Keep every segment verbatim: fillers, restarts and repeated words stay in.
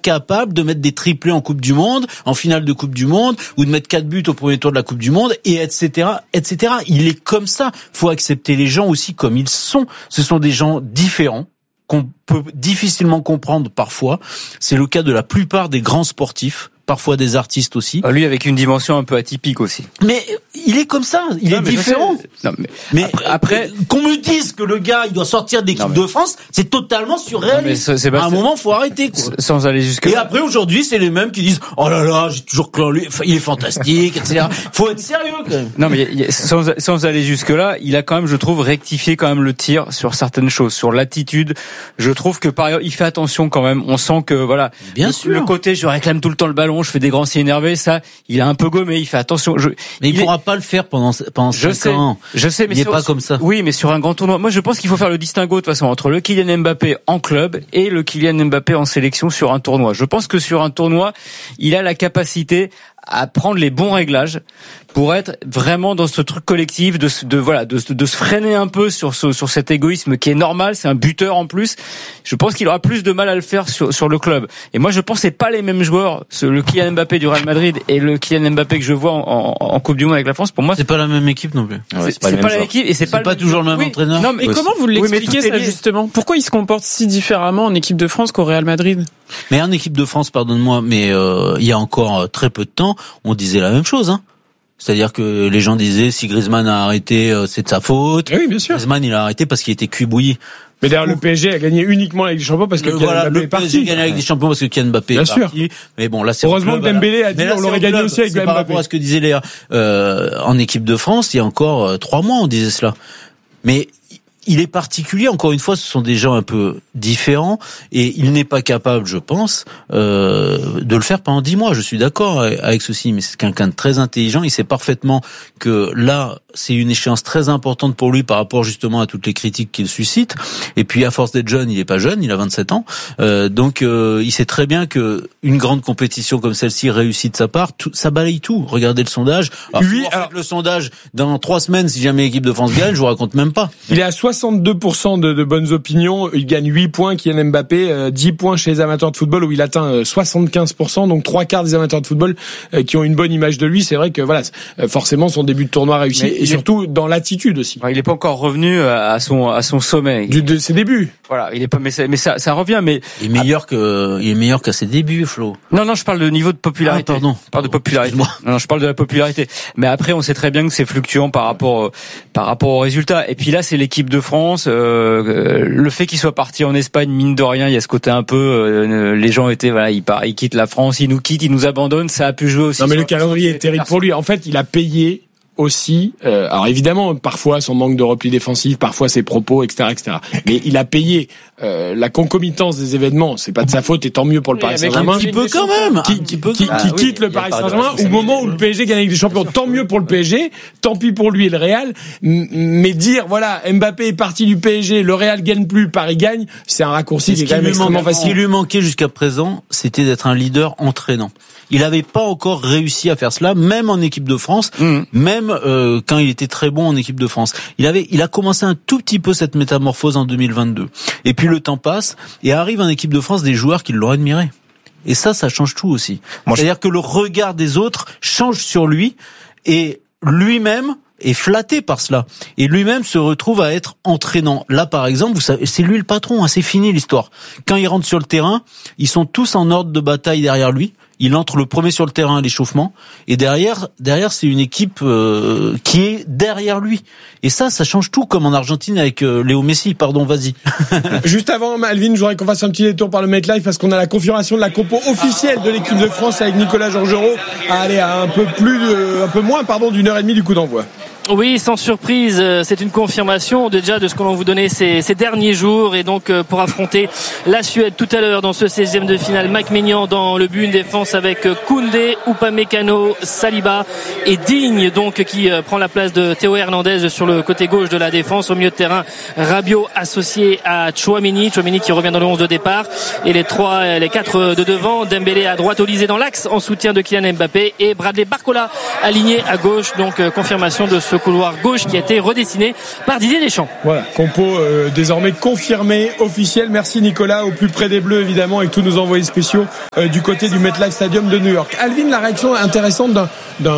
capable de mettre des triplés en Coupe du Monde, en finale de Coupe du Monde, ou de mettre quatre buts au premier tour de la Coupe du Monde, et etc., et cetera. Il est comme ça. Faut accepter les gens aussi comme ils sont. Ce sont des gens différents qu'on peut difficilement comprendre parfois. C'est le cas de la plupart des grands sportifs, parfois des artistes aussi. Lui avec une dimension un peu atypique aussi. Mais il est comme ça, il non, est mais différent. Non, mais, mais après, après qu'on me dise que le gars il doit sortir d'équipe mais... de France, c'est totalement surréaliste. Non, mais c'est à un moment, faut arrêter quoi. Sans aller jusque. Et après aujourd'hui, c'est les mêmes qui disent "Oh là là, j'ai toujours cru lui, il est fantastique, et cetera" Faut être sérieux quand même. Non mais y a, sans sans aller jusque là, il a quand même, je trouve, rectifié quand même le tir sur certaines choses, sur l'attitude. Je trouve que par ailleurs, il fait attention quand même. On sent que voilà, bien le, sûr. Le côté je réclame tout le temps le ballon, je fais des grands signes énervés, ça, il a un peu gommé. Il fait attention. Je, mais il, il pourra est... pas le faire pendant pendant je cinq sais, ans. Je sais, mais il est sur, pas comme ça. Oui, mais sur un grand tournoi, moi je pense qu'il faut faire le distinguo de toute façon entre le Kylian Mbappé en club et le Kylian Mbappé en sélection sur un tournoi. Je pense que sur un tournoi, il a la capacité à prendre les bons réglages pour être vraiment dans ce truc collectif de de voilà de, de se freiner un peu sur ce, sur cet égoïsme qui est normal. C'est un buteur en plus. Je pense qu'il aura plus de mal à le faire sur sur le club. Et moi je pense que c'est pas les mêmes joueurs. Le Kylian Mbappé du Real Madrid et le Kylian Mbappé que je vois en, en, en Coupe du Monde avec la France. Pour moi c'est pas la même équipe non plus. Ouais, c'est, c'est pas, c'est pas la même équipe et c'est, c'est pas, pas le... toujours le même oui. entraîneur. Non mais ouais, comment vous l'expliquez oui, ça justement? Pourquoi il se comporte si différemment en équipe de France qu'au Real Madrid? Mais en équipe de France, pardonne-moi, mais euh, il y a encore très peu de temps, on disait la même chose, hein. C'est-à-dire que les gens disaient si Griezmann a arrêté, euh, c'est de sa faute. Oui, bien sûr. Griezmann, il a arrêté parce qu'il était cuit bouilli. Mais d'ailleurs, le P S G a gagné uniquement la Ligue des Champions parce que le, Kylian voilà, Mbappé le est parti. P S G a gagné la Ligue des Champions parce que Kylian Mbappé bien est sûr. parti. Mais bon, là, c'est heureusement que Dembélé a dit on l'aurait gagné aussi avec Mbappé. Par rapport à ce que disait Léa, euh, en équipe de France, il y a encore euh, trois mois, on disait cela. Mais il est particulier, encore une fois, ce sont des gens un peu différents et il n'est pas capable, je pense, euh, de le faire pendant dix mois. Je suis d'accord avec ceci, mais c'est quelqu'un de très intelligent. Il sait parfaitement que là, c'est une échéance très importante pour lui par rapport justement à toutes les critiques qu'il suscite. Et puis, à force d'être jeune, il est pas jeune, il a vingt-sept ans. Euh, donc, euh, il sait très bien que une grande compétition comme celle-ci réussie de sa part, tout, ça balaye tout. Regardez le sondage. Alors, oui, alors, le sondage dans trois semaines, si jamais l'équipe de France gagne, je vous raconte même pas. Il est à soixante-deux pour cent de, de bonnes opinions. Il gagne huit points, Kylian Mbappé, euh, dix points chez les amateurs de football où il atteint euh, soixante-quinze pour cent, donc trois quarts des amateurs de football euh, qui ont une bonne image de lui. C'est vrai que voilà, euh, forcément son début de tournoi réussi. Mais et surtout est... dans l'attitude aussi. Il n'est pas encore revenu à son à son sommet. Du, de ses débuts. Voilà, il est pas, mais ça, mais ça, ça revient. Mais il est meilleur que, il est meilleur qu'à ses débuts, Flo. Non, non, je parle de niveau de popularité. Ah, pardon. Je parle de popularité. Non, non, je parle de la popularité. Mais après, on sait très bien que c'est fluctuant par rapport, par rapport aux résultats. Et puis là, c'est l'équipe de France. Euh, le fait qu'il soit parti en Espagne, mine de rien, il y a ce côté un peu, euh, les gens étaient, voilà, il part, il quitte la France, il nous quitte, il nous abandonne. Ça a pu jouer aussi. Non, mais le calendrier est terrible pour lui. En fait, il a payé aussi, euh, alors évidemment, parfois son manque de repli défensif, parfois ses propos, et cetera, et cetera. Mais il a payé euh, la concomitance des événements. C'est pas de sa faute, et tant mieux pour le Paris Saint-Germain. Qui peut quand même, qui, qui, qui, ah, qui oui, quitte le Paris Saint-Germain au moment où le P S G gagne avec des champions. Tant mieux pour le P S G, tant pis pour lui et le Real. Mais dire voilà, Mbappé est parti du P S G, le Real gagne plus, Paris gagne, c'est un raccourci qui est quand même extrêmement facile. Ce qui lui manquait jusqu'à présent, c'était d'être un leader entraînant. Il n'avait pas encore réussi à faire cela, même en équipe de France, mmh. même euh, quand il était très bon en équipe de France. Il avait, il a commencé un tout petit peu cette métamorphose en deux mille vingt-deux. Et puis le temps passe et arrive en équipe de France des joueurs qui l'ont admiré. Et ça, ça change tout aussi. Moi, c'est-à-dire je... que le regard des autres change sur lui et lui-même est flatté par cela. Et lui-même se retrouve à être entraînant. Là, par exemple, vous savez, c'est lui le patron, hein, c'est fini l'histoire. Quand il rentre sur le terrain, ils sont tous en ordre de bataille derrière lui. Il entre le premier sur le terrain à l'échauffement et derrière, derrière c'est une équipe euh, qui est derrière lui. Et ça, ça change tout, comme en Argentine avec euh, Léo Messi. Pardon, vas-y. Juste avant, Alvin, je voudrais qu'on fasse un petit détour par le MetLife parce qu'on a la confirmation de la compo officielle de l'équipe de France avec Nicolas Georgerot à aller à un peu plus, de, un peu moins, pardon, d'une heure et demie du coup d'envoi. Oui, sans surprise, c'est une confirmation déjà de ce que l'on vous donnait ces, ces derniers jours et donc pour affronter la Suède tout à l'heure dans ce seizième de finale. Mike Maignan dans le but, une défense avec Koundé, Upamecano, Saliba et Digne donc qui prend la place de Théo Hernandez sur le côté gauche de la défense. Au milieu de terrain, Rabiot associé à Tchouaméni, Tchouaméni qui revient dans le onze de départ et les trois, les quatre de devant, Dembélé à droite, Olysée dans l'axe en soutien de Kylian Mbappé et Bradley Barcola aligné à gauche. Donc confirmation de ce ce couloir gauche qui a été redessiné par Didier Deschamps. Voilà, compo euh, désormais confirmé, officiel. Merci Nicolas, au plus près des Bleus évidemment, avec tous nos envoyés spéciaux euh, du côté du MetLife Stadium de New York. Alvin, la réaction intéressante d'un,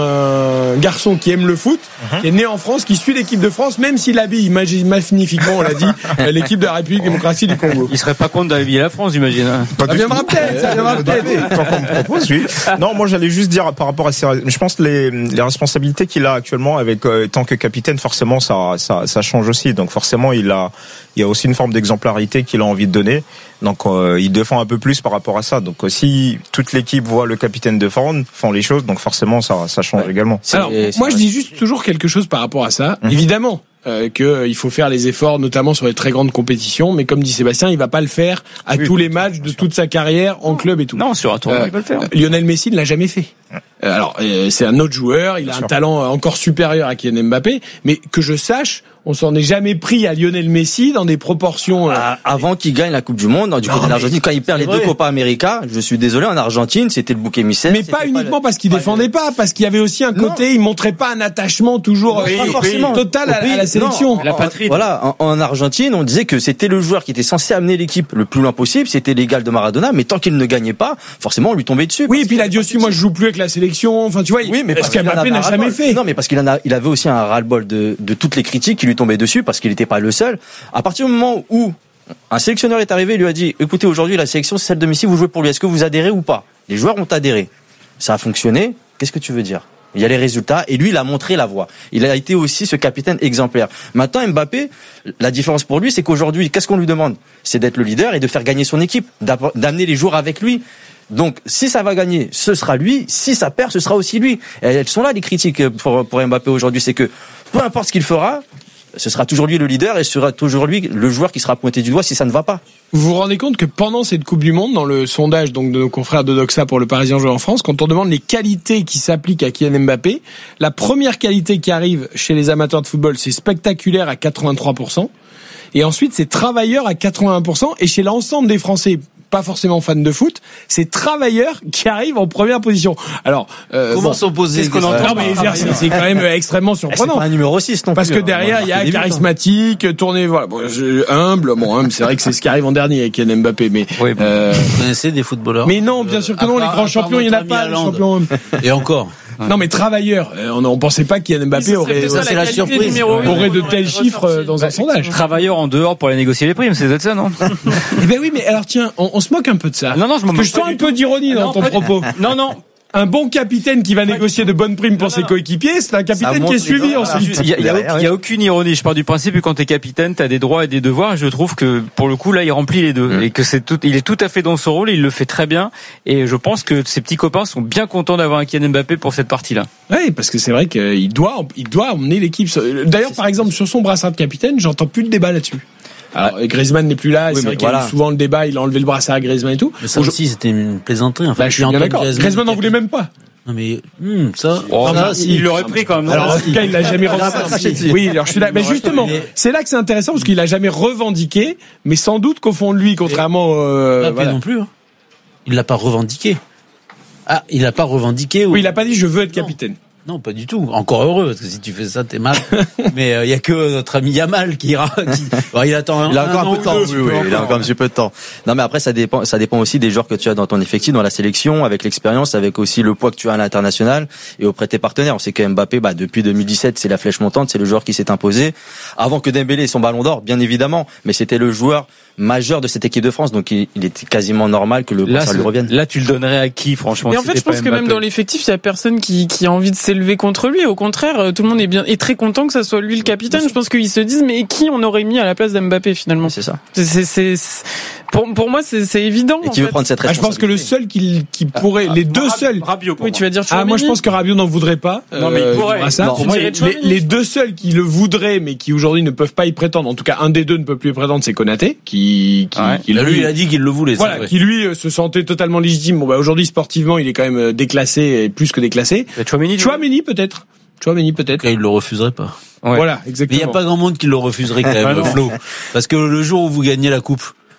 d'un garçon qui aime le foot, uh-huh. qui est né en France, qui suit l'équipe de France, même s'il habille magnifiquement, on l'a dit, l'équipe de la République démocratique du Congo. Il serait pas contre d'habiller la France, j'imagine. Hein. Ça viendra peut-être, ça viendra peut-être. Tant qu'on me propose, oui. Non, moi j'allais juste dire par rapport à ces, je pense les, les responsabilités qu'il a actuellement avec euh, tant que capitaine, forcément ça, ça, ça change aussi. Donc forcément il a, il y a aussi une forme d'exemplarité qu'il a envie de donner. Donc euh, il défend un peu plus par rapport à ça. Donc euh, si toute l'équipe voit le capitaine défendre, font les choses, donc forcément ça, ça change ouais. également. Alors c'est, moi c'est je dis juste toujours quelque chose par rapport à ça. Mmh. Évidemment. Euh, que euh, il faut faire les efforts, notamment sur les très grandes compétitions. Mais comme dit Sébastien, il va pas le faire à oui, tous les matchs de toute sa carrière en club et tout. Non, sur un tournoi, euh, il va le faire. Lionel Messi ne l'a jamais fait. Euh, alors, euh, c'est un autre joueur, il a un talent encore supérieur à Kylian Mbappé, mais que je sache, on s'en est jamais pris à Lionel Messi dans des proportions. Euh... Ah, avant qu'il gagne la Coupe du Monde, du côté de l'Argentine, quand il perd les vrai. deux Copa América, je suis désolé, en Argentine, c'était le bouc émissaire. Mais pas uniquement pas parce qu'il pas défendait pas, parce qu'il y avait aussi un côté, non. il montrait pas un attachement toujours oui, pas forcément oui. total à, à la sélection. Non, la patrie. Voilà, en, en Argentine, on disait que c'était le joueur qui était censé amener l'équipe le plus loin possible, c'était l'égal de Maradona, mais tant qu'il ne gagnait pas, forcément, on lui tombait dessus. Oui, et puis il a dit aussi, moi je joue plus avec la sélection. Enfin, tu vois, oui, mais parce qu'Mbappé n'a jamais fait. Non, mais parce qu'il en a, il avait aussi un ras-le-bol de, de toutes les critiques qui lui tombaient dessus, parce qu'il n'était pas le seul. À partir du moment où un sélectionneur est arrivé, il lui a dit, écoutez, aujourd'hui, la sélection, c'est celle de Messi, vous jouez pour lui. Est-ce que vous adhérez ou pas? Les joueurs ont adhéré. Ça a fonctionné. Qu'est-ce que tu veux dire? Il y a les résultats et lui, il a montré la voie. Il a été aussi ce capitaine exemplaire. Maintenant, Mbappé, la différence pour lui, c'est qu'aujourd'hui, qu'est-ce qu'on lui demande? C'est d'être le leader et de faire gagner son équipe, d'amener les joueurs avec lui. Donc, si ça va gagner, ce sera lui. Si ça perd, ce sera aussi lui. Et elles sont là, les critiques pour, pour Mbappé aujourd'hui. C'est que peu importe ce qu'il fera, ce sera toujours lui le leader et ce sera toujours lui le joueur qui sera pointé du doigt si ça ne va pas. Vous vous rendez compte que pendant cette Coupe du Monde, dans le sondage donc de nos confrères de Doxa pour le Parisien joué en France, quand on demande les qualités qui s'appliquent à Kylian Mbappé, la première qualité qui arrive chez les amateurs de football, c'est spectaculaire à quatre-vingt-trois pour cent. Et ensuite, c'est travailleur à quatre-vingts pour cent. Et chez l'ensemble des Français, pas forcément fans de foot, c'est travailleur qui arrive en première position. Alors, euh, comment bon, s'opposer? C'est ce qu'on entend, mais c'est, c'est quand même extrêmement surprenant. C'est pas un numéro six non Parce plus. que derrière, il y a charismatique, tourné, voilà, bon, je, humble, bon, humble, c'est vrai que c'est ce qui arrive en dernier avec Kylian Mbappé, mais, oui, bon. euh, vous connaissez des footballeurs? Mais non, bien sûr que non, les grands champions, il n'y en a pas, les champions. Et encore. Non, mais travailleur. On, on pensait pas qu'Kylian Mbappé aurait, ça, c'est la surprise. aurait de tels chiffres dans un sondage. Travailleur en dehors pour aller négocier les primes, c'est peut-être ça, non? Eh ben oui, mais alors tiens, on, on se moque un peu de ça. Non, non, je m'en moque. Je sens un peu d'ironie dans ton propos. Non, non. Un bon capitaine qui va négocier de bonnes primes pour non, ses non. coéquipiers, c'est un capitaine qui est suivi ensuite. Il y a, il y a, il y a aucune ironie. Je pars du principe que quand t'es capitaine, t'as des droits et des devoirs. Et je trouve que pour le coup là, il remplit les deux mmh. et que c'est tout. Il est tout à fait dans son rôle. Il le fait très bien. Et je pense que ses petits copains sont bien contents d'avoir un Kylian Mbappé pour cette partie-là. Oui, parce que c'est vrai qu'il doit, il doit emmener l'équipe. D'ailleurs, par exemple, sur son brassard de capitaine, j'entends plus de débat là-dessus. Alors, Griezmann n'est plus là, oui, c'est vrai qu'il voilà. y a eu souvent le débat, il a enlevé le brassard à Griezmann et tout. Mais ça aussi, c'était une plaisanterie. En fait, bah, je suis bien d'accord. Griezmann, Griezmann n'en voulait même pas. Non mais hum, ça, oh, ça si, il l'aurait pris quand même. Alors en tout cas, il l'a jamais revendiqué. Oui, alors je suis là. Mais justement, c'est là que c'est intéressant parce qu'il l'a jamais revendiqué, mais sans doute qu'au fond de lui, contrairement, euh, voilà. non plus, hein. Il l'a pas revendiqué. Ah, il l'a pas revendiqué. Ou... Oui, il a pas dit je veux être capitaine. Non. Non, pas du tout. Encore heureux, parce que si tu fais ça, t'es mal. Mais il euh, y a que notre ami Yamal qui ira. Qui... Bon, il attend un, il a encore un, un peu de temps. Oui, oui, il a encore un petit peu de temps. Non, mais après, ça dépend. Ça dépend aussi des joueurs que tu as dans ton effectif, dans la sélection, avec l'expérience, avec aussi le poids que tu as à l'international et auprès de tes partenaires. On sait que Mbappé, bah, depuis deux mille dix-sept, c'est la flèche montante, c'est le joueur qui s'est imposé. Avant que Dembélé ait son ballon d'or, bien évidemment, mais c'était le joueur majeur de cette équipe de France, donc il, il était quasiment normal que le là, ça lui revienne. Là, tu le donnerais à qui, franchement? Mais en fait, je pense que même dans l'effectif, il y a personne qui, qui a envie de s'élever contre lui. Au contraire, tout le monde est bien, est très content que ça soit lui le capitaine. Je pense qu'ils se disent, mais qui on aurait mis à la place d'Mbappé finalement? C'est ça. C'est, c'est, c'est, pour, pour moi, c'est, c'est évident. Et qui veut fait. prendre cette responsabilité? Ah, je pense que le seul qui, qui pourrait, ah, les deux Rabiot, seuls. Rabiot oui, tu vas dire. Ah, moi, je pense que Rabiot n'en voudrait pas. Non, mais il pourrait. Euh, ça. Non, pour moi, les, les deux seuls qui le voudraient, mais qui aujourd'hui ne peuvent pas y prétendre. En tout cas, un des deux ne peut plus y prétendre, c'est Konaté, qui, qui, ouais. qui lui, lui, il a dit qu'il le voulait. Voilà, vrai. qui lui se sentait totalement légitime. Bon, bah aujourd'hui, sportivement, il est quand même déclassé, et plus que déclassé. Chouameni, Chouameni peut-être. Chouameni peut-être. Il le refuserait pas. Ouais. Voilà, exactement. Mais il y a pas grand monde qui le refuserait quand même, Flo. Parce que le jour où vous gagnez la coupe,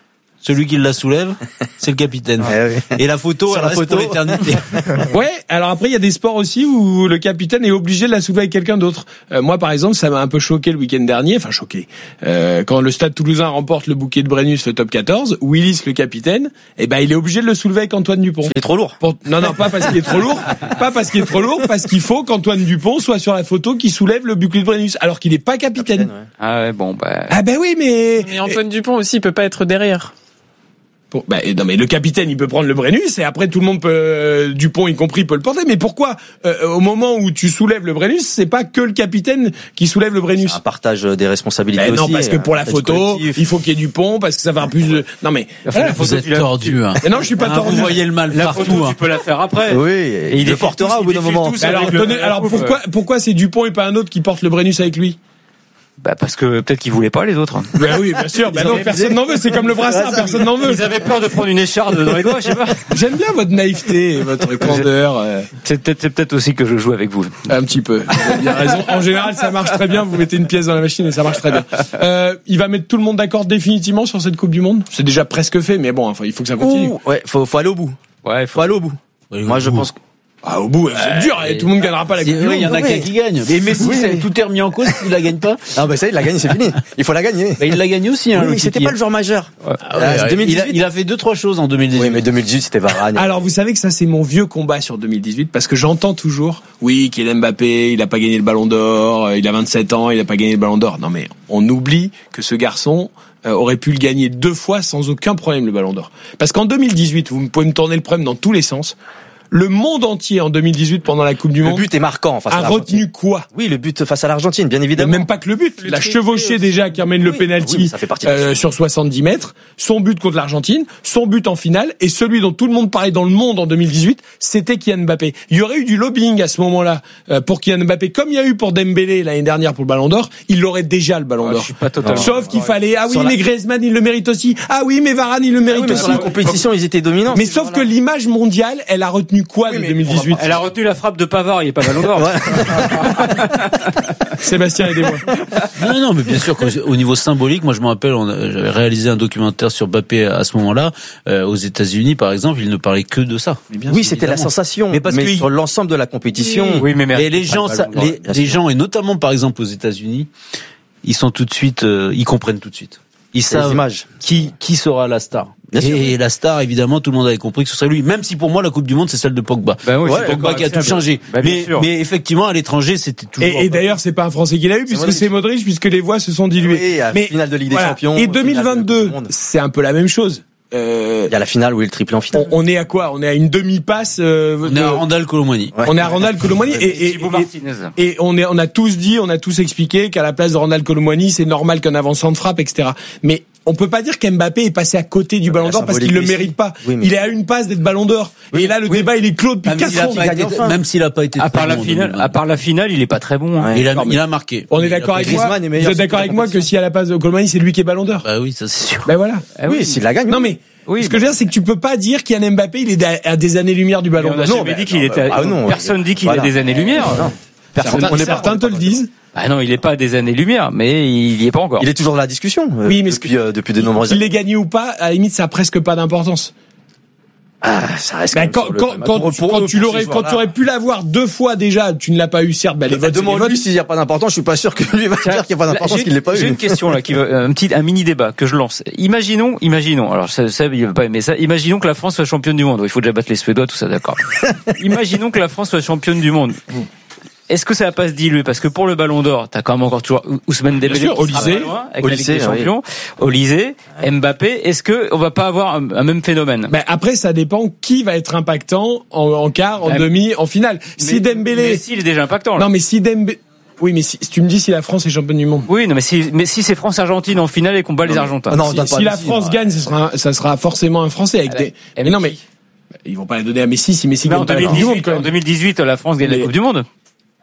celui qui la soulève, c'est le capitaine. Ouais, ouais. Et la photo, Sur elle la reste photo. pour l'éternité. Ouais, alors après il y a des sports aussi où le capitaine est obligé de la soulever avec quelqu'un d'autre. Euh, moi par exemple, ça m'a un peu choqué le week-end dernier, enfin choqué. Euh, quand le Stade Toulousain remporte le bouquet de Brennus, le top quatorze, Willis le capitaine, eh ben il est obligé de le soulever avec Antoine Dupont. Il est trop lourd. Pour... Non non, pas parce qu'il est trop lourd, pas parce qu'il est trop lourd, parce qu'il faut qu'Antoine Dupont soit sur la photo qui soulève le bouquet de Brennus alors qu'il n'est pas capitaine. Ouais. Ah ouais, bon, bah. Ah ben oui, mais Mais Antoine Dupont aussi, il peut pas être derrière. Bon, bah, non mais le capitaine il peut prendre le Brennus et après tout le monde peut euh, Dupont y compris peut le porter, mais pourquoi euh, au moment où tu soulèves le Brennus c'est pas que le capitaine qui soulève le Brennus? Un partage des responsabilités Ben aussi. non parce que pour la un photo collectif. il faut qu'il y ait Dupont parce que ça va faire plus de... non mais voilà. Vous êtes tordu, hein. Et non je suis pas Ah, tordu. vous voyez le mal La partout, photo, hein. tu peux la faire après. Oui, Et il il le est portera tous- au bout il d'un défile moment. tous Alors, avec le- donnez- la alors coupe, pourquoi euh. pourquoi c'est Dupont et pas un autre qui porte le Brennus avec lui? Bah parce que peut-être qu'ils voulaient pas les autres. Ben oui bien sûr, ben non personne n'en veut, c'est comme le brassard, personne n'en veut. Ils avaient peur de prendre une écharde dans les doigts, je sais pas. J'aime bien votre naïveté et votre candeur. euh, C'est peut-être, c'est peut-être aussi que je joue avec vous. Un petit peu. Vous avez bien raison. En général, ça marche très bien. Vous mettez une pièce dans la machine et ça marche très bien. Euh, il va mettre tout le monde d'accord définitivement sur cette Coupe du Monde. C'est déjà presque fait, mais bon, enfin, il faut que ça continue. Ouh, ouais, faut, faut aller au bout. Ouais, il Faut aller au bout. Oui, Moi, au je bout. pense que Ah, au bout, c'est dur. Et tout le monde gagnera pas la Si- Coupe du oui, il y Monde. en a qu'un qui gagne. Mais Messi, Oui. c'est- tout est remis en cause s'il la gagne pas. ah bah ça, il l'a gagné, c'est fini. Il faut la gagner. Bah, il l'a gagné aussi, hein. Oui, le mais c'était Kiki. pas le joueur majeur. Ah ouais, Ah, ouais. deux mille il, a, dix-huit. il a fait deux trois choses en deux mille dix-huit. Oui, mais deux mille dix-huit, c'était Varane. Alors, vous savez que ça, c'est mon vieux combat sur deux mille dix-huit parce que j'entends toujours, oui, Kylian Mbappé, il a pas gagné le Ballon d'Or, euh, il a vingt-sept ans, il a pas gagné le Ballon d'Or. Non, mais on oublie que ce garçon euh, aurait pu le gagner deux fois sans aucun problème, le Ballon d'Or. Parce qu'en deux mille dix-huit, vous pouvez me tourner le problème dans tous les sens. Le monde entier en deux mille dix-huit pendant la Coupe du Le Monde but est marquant face à a l'Argentine. retenu quoi? Oui, le but face à l'Argentine, bien Mais évidemment. même pas que le but, Le la triplé chevauchée aussi. déjà qui emmène le Oui, penalty oui, ça fait partie de euh, ça. sur soixante-dix mètres, son but contre l'Argentine, son but en finale et celui dont tout le monde parlait dans le monde en deux mille dix-huit, c'était Kylian Mbappé. Il y aurait eu du lobbying à ce moment-là euh, pour Kylian Mbappé, comme il y a eu pour Dembélé l'année dernière pour le Ballon d'Or, il aurait déjà le Ballon Ah, d'Or. je suis pas totalement. Sauf qu'il fallait, ah oui, Sur la- mais Griezmann il le mérite aussi, ah oui, mais Varane il le Oui, mérite mais aussi. sur la compétition, ils étaient dominants. Mais ces sauf que joueurs-là. l'image mondiale, elle a retenu quoi de mais deux mille dix-huit? Elle a retenu la frappe de Pavard, il est pas Ballon d'Or. Ouais. Sébastien, aidez-moi. Non, non, mais bien sûr, qu'au- au niveau symbolique, moi je me rappelle, on a- j'avais réalisé un documentaire sur Mbappé à ce moment-là. Euh, aux États-Unis, par exemple, il ne parlait que de ça. Oui, c'était la Évidemment. sensation. Mais Mais, parce que sur l'ensemble de la compétition. Oui, mais Et les gens, ça, les, bien les sûr. gens, et notamment par exemple aux États-Unis, ils sont tout de suite, euh, ils comprennent tout de suite. Ils C'est les savent images. qui qui sera la star. Bien sûr. Et la star, évidemment, tout le monde avait compris que ce serait lui. Même si pour moi la Coupe du Monde c'est celle de Pogba. Ben oui, C'est je suis Pogba d'accord qui a avec tout ça, changé. bah, bien mais, sûr. mais effectivement, à l'étranger, c'était toujours. Et, et d'ailleurs, c'est pas un Français qui l'a eu, puisque Modric. c'est Modric, puisque les voix se sont diluées. Oui, à Mais finale de Ligue des voilà. Champions. Et finale de deux mille vingt-deux, Coupe du Monde. c'est un peu la même chose. Euh, Il y a la finale où il est le triplé en on, finale. on est à quoi? On est à une demi-passe. Euh, on de- est à Randall Colomwani. Ouais. on est à Randall Colomwani et, et, Thibaut et, Martinez. et on est, on a tous dit, on a tous expliqué qu'à la place de Randall Colomwani, c'est normal qu'un avançant de frappe, et cetera. Mais on peut pas dire qu'Mbappé est passé à côté du Ballon la d'Or parce qu'il le symbolique mérite pas. Oui, mais- Il est à une passe d'être Ballon d'Or. Et là, le débat, il est clos depuis Même quatre s'il a ans. pas gagne été- enfin. même s'il a pas été. À part très la bon en finale, deux mille vingt. à part la finale, il est pas très bon. hein. Ouais. Il a, Non, mais- il a marqué. On est Il a d'accord pas avec été- moi. Griezmann est Vous meilleur êtes d'accord sur avec la moi que compétition. si à la place de Colomani, c'est lui qui est Ballon d'Or? Bah oui, ça c'est sûr. Ben voilà. Ah Oui, s'il la gagne. Non mais Oui, ce que je veux dire, c'est que tu peux pas dire qu'Yann Mbappé, il est à des années-lumière du Et Ballon on a d'Or. jamais mais- dit qu'il non, était. bah, ah non, personne dit qu'il voilà. a des années-lumière. Non. Certains, on est pas- certains te le disent. Ah non, il est pas à des années-lumière, mais il y est pas encore. Il est toujours dans la discussion. euh, Oui, mais ce depuis, que- euh, depuis de nombreuses Qu'il années. l'ait gagné ou pas, à la limite, ça a presque pas d'importance. Ah, ça reste. Ben, quand, même sur le- quand, même. quand, Pour- tu- pour quand eux, tu pour l'aurais, ces quand tu joueurs-là. aurais pu l'avoir deux fois déjà, tu ne l'as pas eu, certes, ben, les votes, c'est les votes. Demande-lui s'il n'y a pas d'importance. Je suis pas sûr que lui va dire qu'il n'y a pas d'importance, J'ai- qu'il l'ait pas J'ai eu. une question là, qui va, un petit, un mini débat que je lance. Imaginons, imaginons. Alors ça, ça, il va pas aimer ça. Imaginons que la France soit championne du monde. Il faut déjà battre les Suédois, tout ça, d'accord. Imaginons que la France soit championne du monde. Est-ce que ça va pas se diluer? Parce que pour le Ballon d'Or, t'as quand même encore toujours Ousmane Dembélé Bien sûr, qui sera Olysée. pas loin, avec Olysée, la Ligue des Champions, Olysée, Mbappé. Est-ce que on va pas avoir un, un même phénomène? Ben, après, ça dépend qui va être impactant en, en quart, en Mais- demi, en finale. Si Mais- Dembélé, mais si, il est déjà impactant. Là. non, mais si Dembélé, oui, mais si, si tu me dis si la France est championne du monde. Oui, non, mais si, mais si c'est France-Argentine en finale et qu'on bat les Argentins. Ah non, on Si, donne pas si la Messi, France là. gagne, ce sera, un- ça sera forcément un Français avec Ah, des, et mais non, mais, Messi. ils vont pas la donner à Messi si Messi Mais en gagne pas la Coupe du monde, deux mille dix-huit, quand en même. deux mille dix-huit, la France gagne Mais- la Coupe du Monde.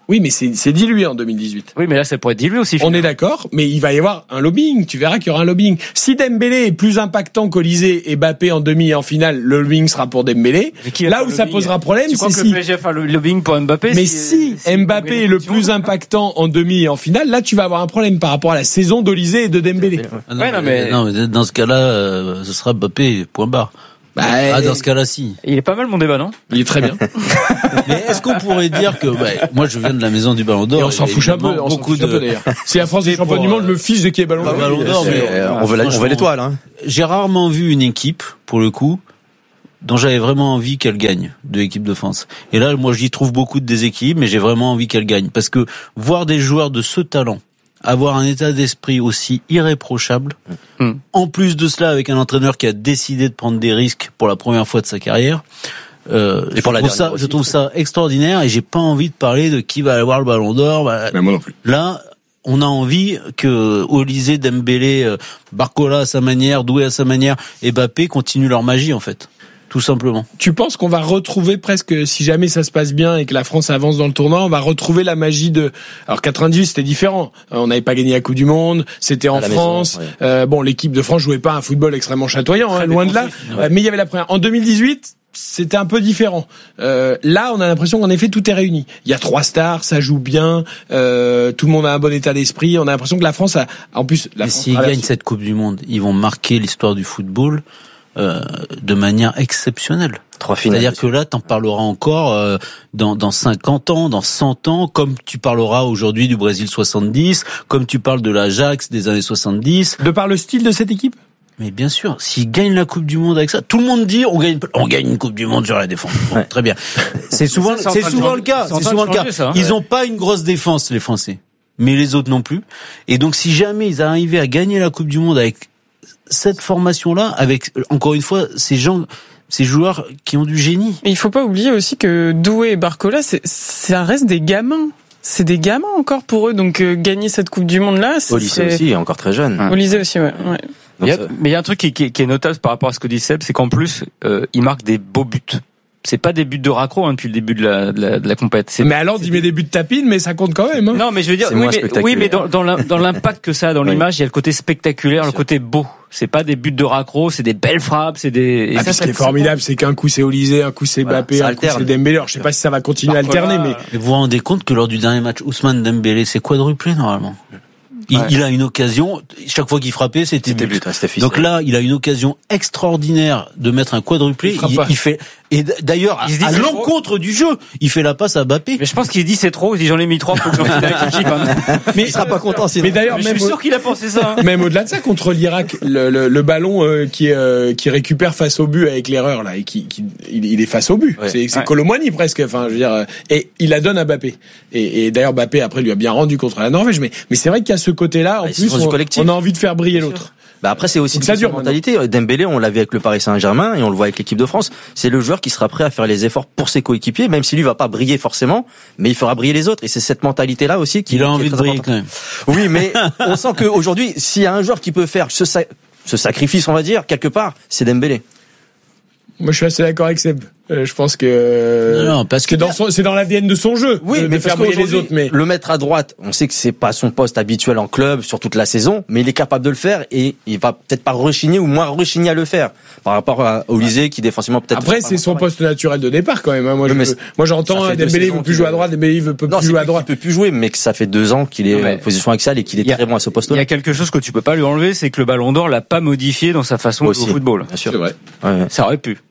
Oui, mais c'est, c'est dilué en deux mille dix-huit. Oui, mais là, ça pourrait être dilué aussi. On est d'accord, mais il va y avoir un lobbying. Tu verras qu'il y aura un lobbying. Si Dembélé est plus impactant qu'Olysée et Mbappé en demi et en finale, le lobbying sera pour Dembélé. Là où ça posera problème, c'est c'est si... si... le P S G fait le lobbying pour Mbappé. Mais si, si, si Mbappé est le plus impactant en demi et en finale, là, tu vas avoir un problème par rapport à la saison d'Olysée et de Dembélé. Ah non, ouais, non, mais... non, mais dans ce cas-là, euh, ce sera Mbappé, point barre. Bah, ah, dans ce cas-là, si. Il est pas mal mon débat, non? Il est très bien. Mais est-ce qu'on pourrait dire que, bah, moi, je viens de la maison du Ballon d'Or. Et on s'en fout un peu, on beaucoup de. D'ailleurs. Si la France est championne du monde, je me fiche de qui est Ballon d'Or. Ballon d'Or, mais on veut, la, on veut l'étoile. Hein. J'ai rarement vu une équipe, pour le coup, dont j'avais vraiment envie qu'elle gagne, de l'équipe de France. Et là, moi, j'y trouve beaucoup de déséquilibre, mais j'ai vraiment envie qu'elle gagne, parce que voir des joueurs de ce talent, avoir un état d'esprit aussi irréprochable, mmh. en plus de cela avec un entraîneur qui a décidé de prendre des risques pour la première fois de sa carrière, euh, et je, pour trouve ça, aussi, je trouve ça extraordinaire et j'ai pas envie de parler de qui va avoir le Ballon d'Or. Bah, Mais moi non plus. Là, on a envie que Olysée, Dembélé, Barcola à sa manière, Doué à sa manière, et Mbappé continuent leur magie en fait. Tout simplement. Tu penses qu'on va retrouver presque, si jamais ça se passe bien et que la France avance dans le tournoi, on va retrouver la magie de... Alors quatre-vingt-dix, c'était différent. On n'avait pas gagné la Coupe du Monde, c'était en France. Maison, ouais. euh, bon, l'équipe de France jouait pas un football extrêmement chatoyant, hein, loin de là. Ouais. Mais il y avait la première. En deux mille dix-huit, c'était un peu différent. Euh, là, on a l'impression qu'en effet, tout est réuni. Il y a trois stars, ça joue bien, euh, tout le monde a un bon état d'esprit. On a l'impression que la France a... En plus, la Mais France s'ils traverse... gagnent cette Coupe du Monde, ils vont marquer l'histoire du football Euh, de manière exceptionnelle. Trois finales. C'est-à-dire que là, t'en parleras encore euh, dans, dans cinquante ans, dans cent ans, comme tu parleras aujourd'hui du Brésil soixante-dix, comme tu parles de l'Ajax des années soixante-dix. De par le style de cette équipe ? Mais bien sûr, s'ils gagnent la Coupe du Monde avec ça, tout le monde dit on gagne, on gagne une Coupe du Monde sur la défense. Bon, ouais. Très bien. C'est souvent, ça, c'est, c'est souvent le cas. C'est souvent le cas. Ça, hein. Ils ouais. ont pas une grosse défense, les Français, mais les autres non plus. Et donc, si jamais ils arrivaient à gagner la Coupe du Monde avec cette formation-là, avec, encore une fois, ces gens, ces joueurs qui ont du génie. Et il faut pas oublier aussi que Doué et Barcola, c'est, ça reste des gamins. C'est des gamins encore pour eux, donc euh, gagner cette Coupe du Monde-là... C'est, Olysée aussi, il est encore très jeune. Olysée aussi, ouais. ouais. Il y a, mais il y a un truc qui, qui, qui est notable par rapport à ce que dit Seb, c'est qu'en plus, euh, il marque des beaux buts. C'est pas des buts de raccro hein, depuis le début de la, de la, de la compète. C'est, mais alors, il met des buts de tapine, mais ça compte quand même. Hein. Non, mais je veux dire, oui mais, oui, mais dans, dans, dans l'impact que ça a dans oui. l'image, il y a le côté spectaculaire, le côté beau. C'est pas des buts de raccro, c'est des belles frappes, c'est des. Et ah, ça, ce qui est formidable, c'est qu'un coup c'est Olysée, un coup c'est Mbappé, voilà, un coup c'est Dembélé. Alors, je sais pas si ça va continuer à alterner, mais. Vous vous rendez compte que lors du dernier match, Ousmane Dembélé, c'est quadruplé normalement. Il, ouais. il a une occasion, chaque fois qu'il frappait, c'était, c'était but. but Donc là, il a une occasion extraordinaire de mettre un quadruplé. Il, il, il fait, et d'ailleurs, à, à l'encontre trop. du jeu, il fait la passe à Mbappé. Mais je pense qu'il dit c'est trop, il dit j'en ai mis trois, faut que j'en finisse avec l'équipe. Mais il sera pas content sinon. Mais d'ailleurs, mais même je suis sûr qu'il a pensé ça. Hein. Même au-delà de ça, contre l'Irak, le, le, le ballon euh, qui, euh, qui récupère face au but avec l'erreur, là, et qui, qui il, il est face au but. Ouais. C'est, c'est ouais. Kolo Muani presque, enfin, je veux dire, et il la donne à Mbappé. Et, et d'ailleurs, Mbappé, après, lui a bien rendu contre la Norvège, mais, mais c'est vrai qu'il y a ce côté-là, en ah, plus, on, on a envie de faire briller l'autre. Bah après c'est aussi une mentalité. Dembélé, on l'a vu avec le Paris Saint-Germain et on le voit avec l'équipe de France. C'est le joueur qui sera prêt à faire les efforts pour ses coéquipiers, même si lui va pas briller forcément, mais il fera briller les autres. Et c'est cette mentalité-là aussi qui. Il a envie de briller quand même. Oui, mais on sent qu'aujourd'hui, s'il y a un joueur qui peut faire ce, sa- ce sacrifice, on va dire quelque part, c'est Dembélé. Moi, je suis assez d'accord avec Seb. Euh, je pense que non, non, parce que dans son, c'est dans l'A D N de son jeu. Oui, de, mais de faire briller les autres. Mais le mettre à droite, on sait que c'est pas son poste habituel en club sur toute la saison, mais il est capable de le faire et il va peut-être pas rechigner ou moins rechigner à le faire par rapport à Olysée qui défensivement peut-être. Après, c'est son poste naturel de départ quand même. Hein. Moi, je, moi, j'entends Dembélé veut plus jouer à droite, Dembélé veut peut plus jouer à droite. Il peut plus jouer, mais que ça fait deux ans qu'il est en position axiale et qu'il est très bon à ce poste-là. Il y a quelque chose que tu peux pas lui enlever, c'est que le Ballon d'Or l'a pas modifié dans sa façon de jouer au football. Bien sûr. C'est vrai. Ouais. Ça aurait pu.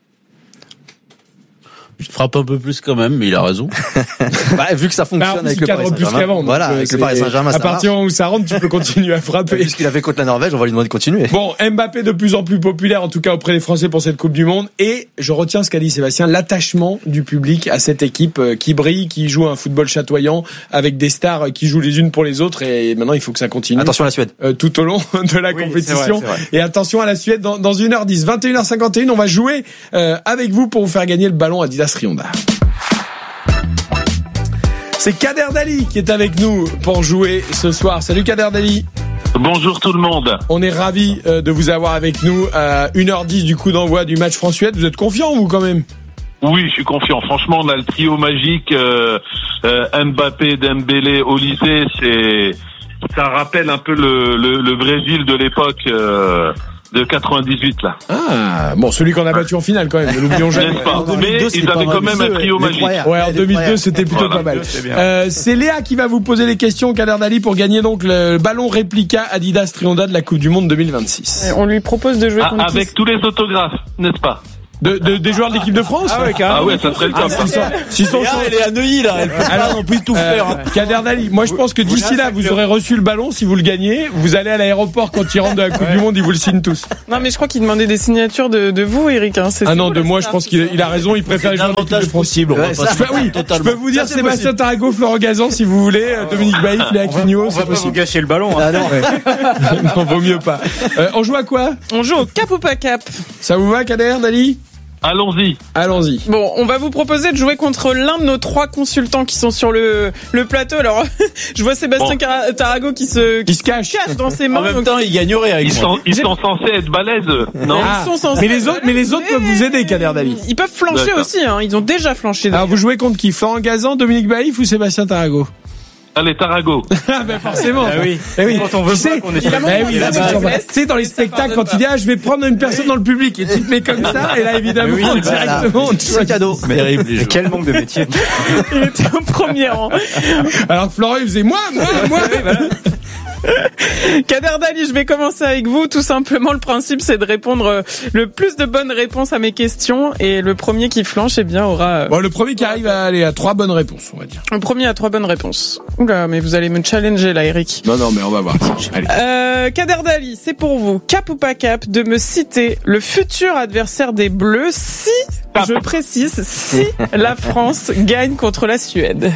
Je frappe un peu plus quand même, mais il a raison. bah, vu que ça fonctionne bah, avec le Paris Saint-Germain. Plus qu'avant, voilà, avec le Paris Saint-Germain, à partir du moment où ça rentre, tu peux continuer à frapper. Vu ce qu'il a fait contre la Norvège, on va lui demander de continuer. Bon, Mbappé de plus en plus populaire, en tout cas auprès des Français pour cette Coupe du Monde. Et je retiens ce qu'a dit Sébastien, l'attachement du public à cette équipe qui brille, qui joue un football chatoyant, avec des stars qui jouent les unes pour les autres. Et maintenant, il faut que ça continue. Attention à la Suède. Euh, tout au long de la oui, compétition. C'est vrai, c'est vrai. Et attention à la Suède dans, dans une heure dix. vingt et une heures cinquante et un, on va jouer euh, avec vous pour vous faire gagner le ballon Adidas Rionda. C'est Kader Dali qui est avec nous pour jouer ce soir. Salut Kader Dali. Bonjour tout le monde. On est ravis de vous avoir avec nous à une heure dix du coup d'envoi du match France-Suède. Vous êtes confiant vous quand même ? Oui, je suis confiant. Franchement, on a le trio magique euh, euh, Mbappé, Dembélé, Olysée. C'est, ça rappelle un peu le, le, le Brésil de l'époque euh, de quatre-vingt-dix-huit là. Ah, bon, celui qu'on a battu en finale quand même. Ne l'oublions jamais. N'est-ce pas ? Mais ils avaient quand même un trio magique. Ouais, en deux mille deux, c'était plutôt Voilà. pas mal. Euh, c'est Léa qui va vous poser les questions, Kader Dali, pour gagner donc le ballon réplica Adidas Trionda de la Coupe du Monde deux mille vingt-six. On lui propose de jouer Ah, contre avec qui tous les autographes, n'est-ce pas ? De, de, des joueurs de l'équipe de France? Ah ouais, carrément. Ah ouais, ça serait le top. S'ils sont, s'ils sont- Elle est à Neuilly, là. Elle peut pas non plus tout faire. hein. Euh, Kader Dali, moi je pense que d'ici là, vous aurez reçu le ballon. Si vous le gagnez, vous allez à l'aéroport quand il rentre de la Coupe du Monde, ils vous le signent tous. Non, mais je crois qu'il demandait des signatures de, de vous, Eric. Hein. C'est Ah c'est non, vous, de la moi, je star, pense c'est qu'il ça. il a raison. Il préfère les joueurs de l'équipe de L'avantage France. possible. On va Ouais, pas ça, se- je peux- oui, totalement. je peux vous dire Ça, c'est Sébastien possible. Tarago, Florent Gazan, si vous voulez, euh, Dominique Baïf, Léa Quigno, On c'est va pas vous possible. gâcher le ballon. Hein. Ah non. Non, vaut mieux pas. Euh, on joue à quoi? On joue au cap ou pas cap. Ça vous va, Kader Dali? Allons-y. Allons-y. Bon, on va vous proposer de jouer contre l'un de nos trois consultants qui sont sur le, le plateau. Alors, je vois Sébastien Bon. Cara- Tarago qui se Qui se cache. cache dans ses mains. En même donc- temps, il gagnerait avec Ils moi. sont, ils sont censés être balèzes, non ? Ah, Ils sont censés- mais les autres, mais les autres peuvent vous aider, Kader Dali. Ils peuvent flancher D'accord. aussi, hein. Ils ont déjà flanché. Alors, d'ailleurs. vous jouez contre qui? Florent Gazan, Dominique Baïf ou Sébastien Tarago? Allez, Tarago. Ah, ben, forcément. Ah oui. Eh oui. Quand on veut Tu sais, pas qu'on est il a sur- ben oui, il a là, c'est pas sûr. de laisse. Tu sais, dans les spectacles, quand il dit, ah, je vais prendre une personne dans le public, et tu te mets comme ça, et là, évidemment, Oui, directement, voilà. tu C'est un cadeau. Terrible, les jeux. Quel manque de métier. Il était au premier rang. Alors que Florent, il faisait, moi, moi, moi. Kader Dali, je vais commencer avec vous. Tout simplement, le principe, c'est de répondre euh, le plus de bonnes réponses à mes questions. Et le premier qui flanche, eh bien, aura... euh, Bon, le premier qui arrive à aller à trois bonnes réponses, on va dire. Le premier a trois bonnes réponses. Oula, mais vous allez me challenger là, Eric. Non, non, mais on va voir. Allez. Euh, Kader Dali, c'est pour vous, cap ou pas cap, de me citer le futur adversaire des Bleus si, Cap. je précise, si la France gagne contre la Suède.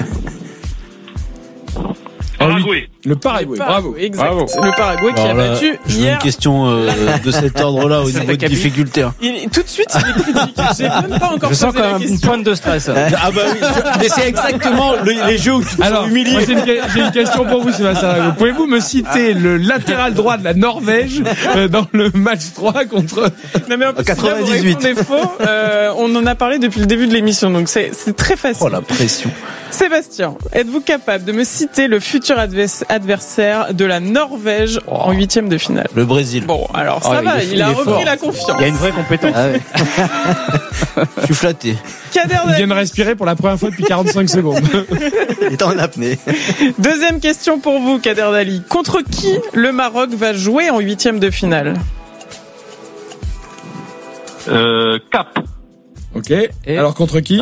Paraguay. Le Paraguay, bravo. Exact. Bravo. Le Paraguay qui Alors a là, battu je veux hier. une question euh, de cet ordre-là au niveau de Kaby. difficulté. hein. Il, tout de suite, il est critique. J'ai même pas encore Je sens posé quand la même une question. pointe de stress. Ah bah oui, je- mais c'est exactement le- les jeux où tu te Alors, sens moi, humilié. j'ai une, que- j'ai une question pour vous, Sébastien Tarago. Pouvez-vous me citer le latéral droit de la Norvège euh, dans le match trois contre... Non, mais en plus, quatre-vingt-dix-huit. si là, vous répondez faux, euh, on en a parlé depuis le début de l'émission, donc c'est, c'est très facile. Oh la pression. Sébastien, êtes-vous capable de me citer le futur advers- adversaire de la Norvège en huitième de finale? Le Brésil. Bon, alors ça Oh, il va, est- il, il a est repris fort. la confiance. Il y a une vraie compétence. Ah ouais. Je suis flatté. Kader Il vient Dali, de respirer pour la première fois depuis quarante-cinq secondes. Il est en apnée. deuxième question pour vous, Kader Dali. Contre qui le Maroc va jouer en huitième de finale? Euh, Cap. Ok. Alors, contre qui?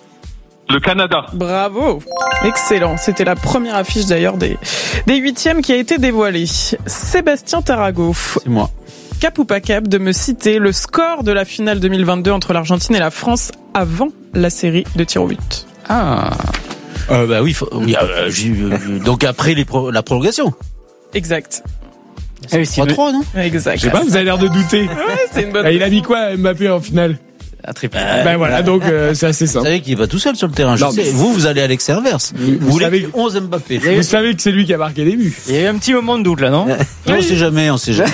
Le Canada. Bravo, excellent. C'était la première affiche d'ailleurs des des huitièmes qui a été dévoilée. Sébastien Tarago, C'est moi. cap ou pas cap de me citer le score de la finale deux mille vingt-deux entre l'Argentine et la France avant la série de tirs au but? Ah. Euh, bah oui, faut- oui euh, j'ai- euh, donc après les pro- la prolongation. Exact, Ah oui, c'est trois trois, non? exact. Je sais pas, vous avez l'air de douter. Ouais, c'est une bonne. Ah, il a mis quoi, Mbappé, en finale? un triple. Ben voilà, donc euh, c'est assez Vous simple. savez qu'il va tout seul sur le terrain. Je Non, sais. mais- Vous, vous allez à l'ex inverse. Vous, vous voulez savez- onze Mbappé. Vous savez que c'est lui qui a marqué les buts. Il y a eu un petit moment de doute là, non? On sait jamais, on sait jamais.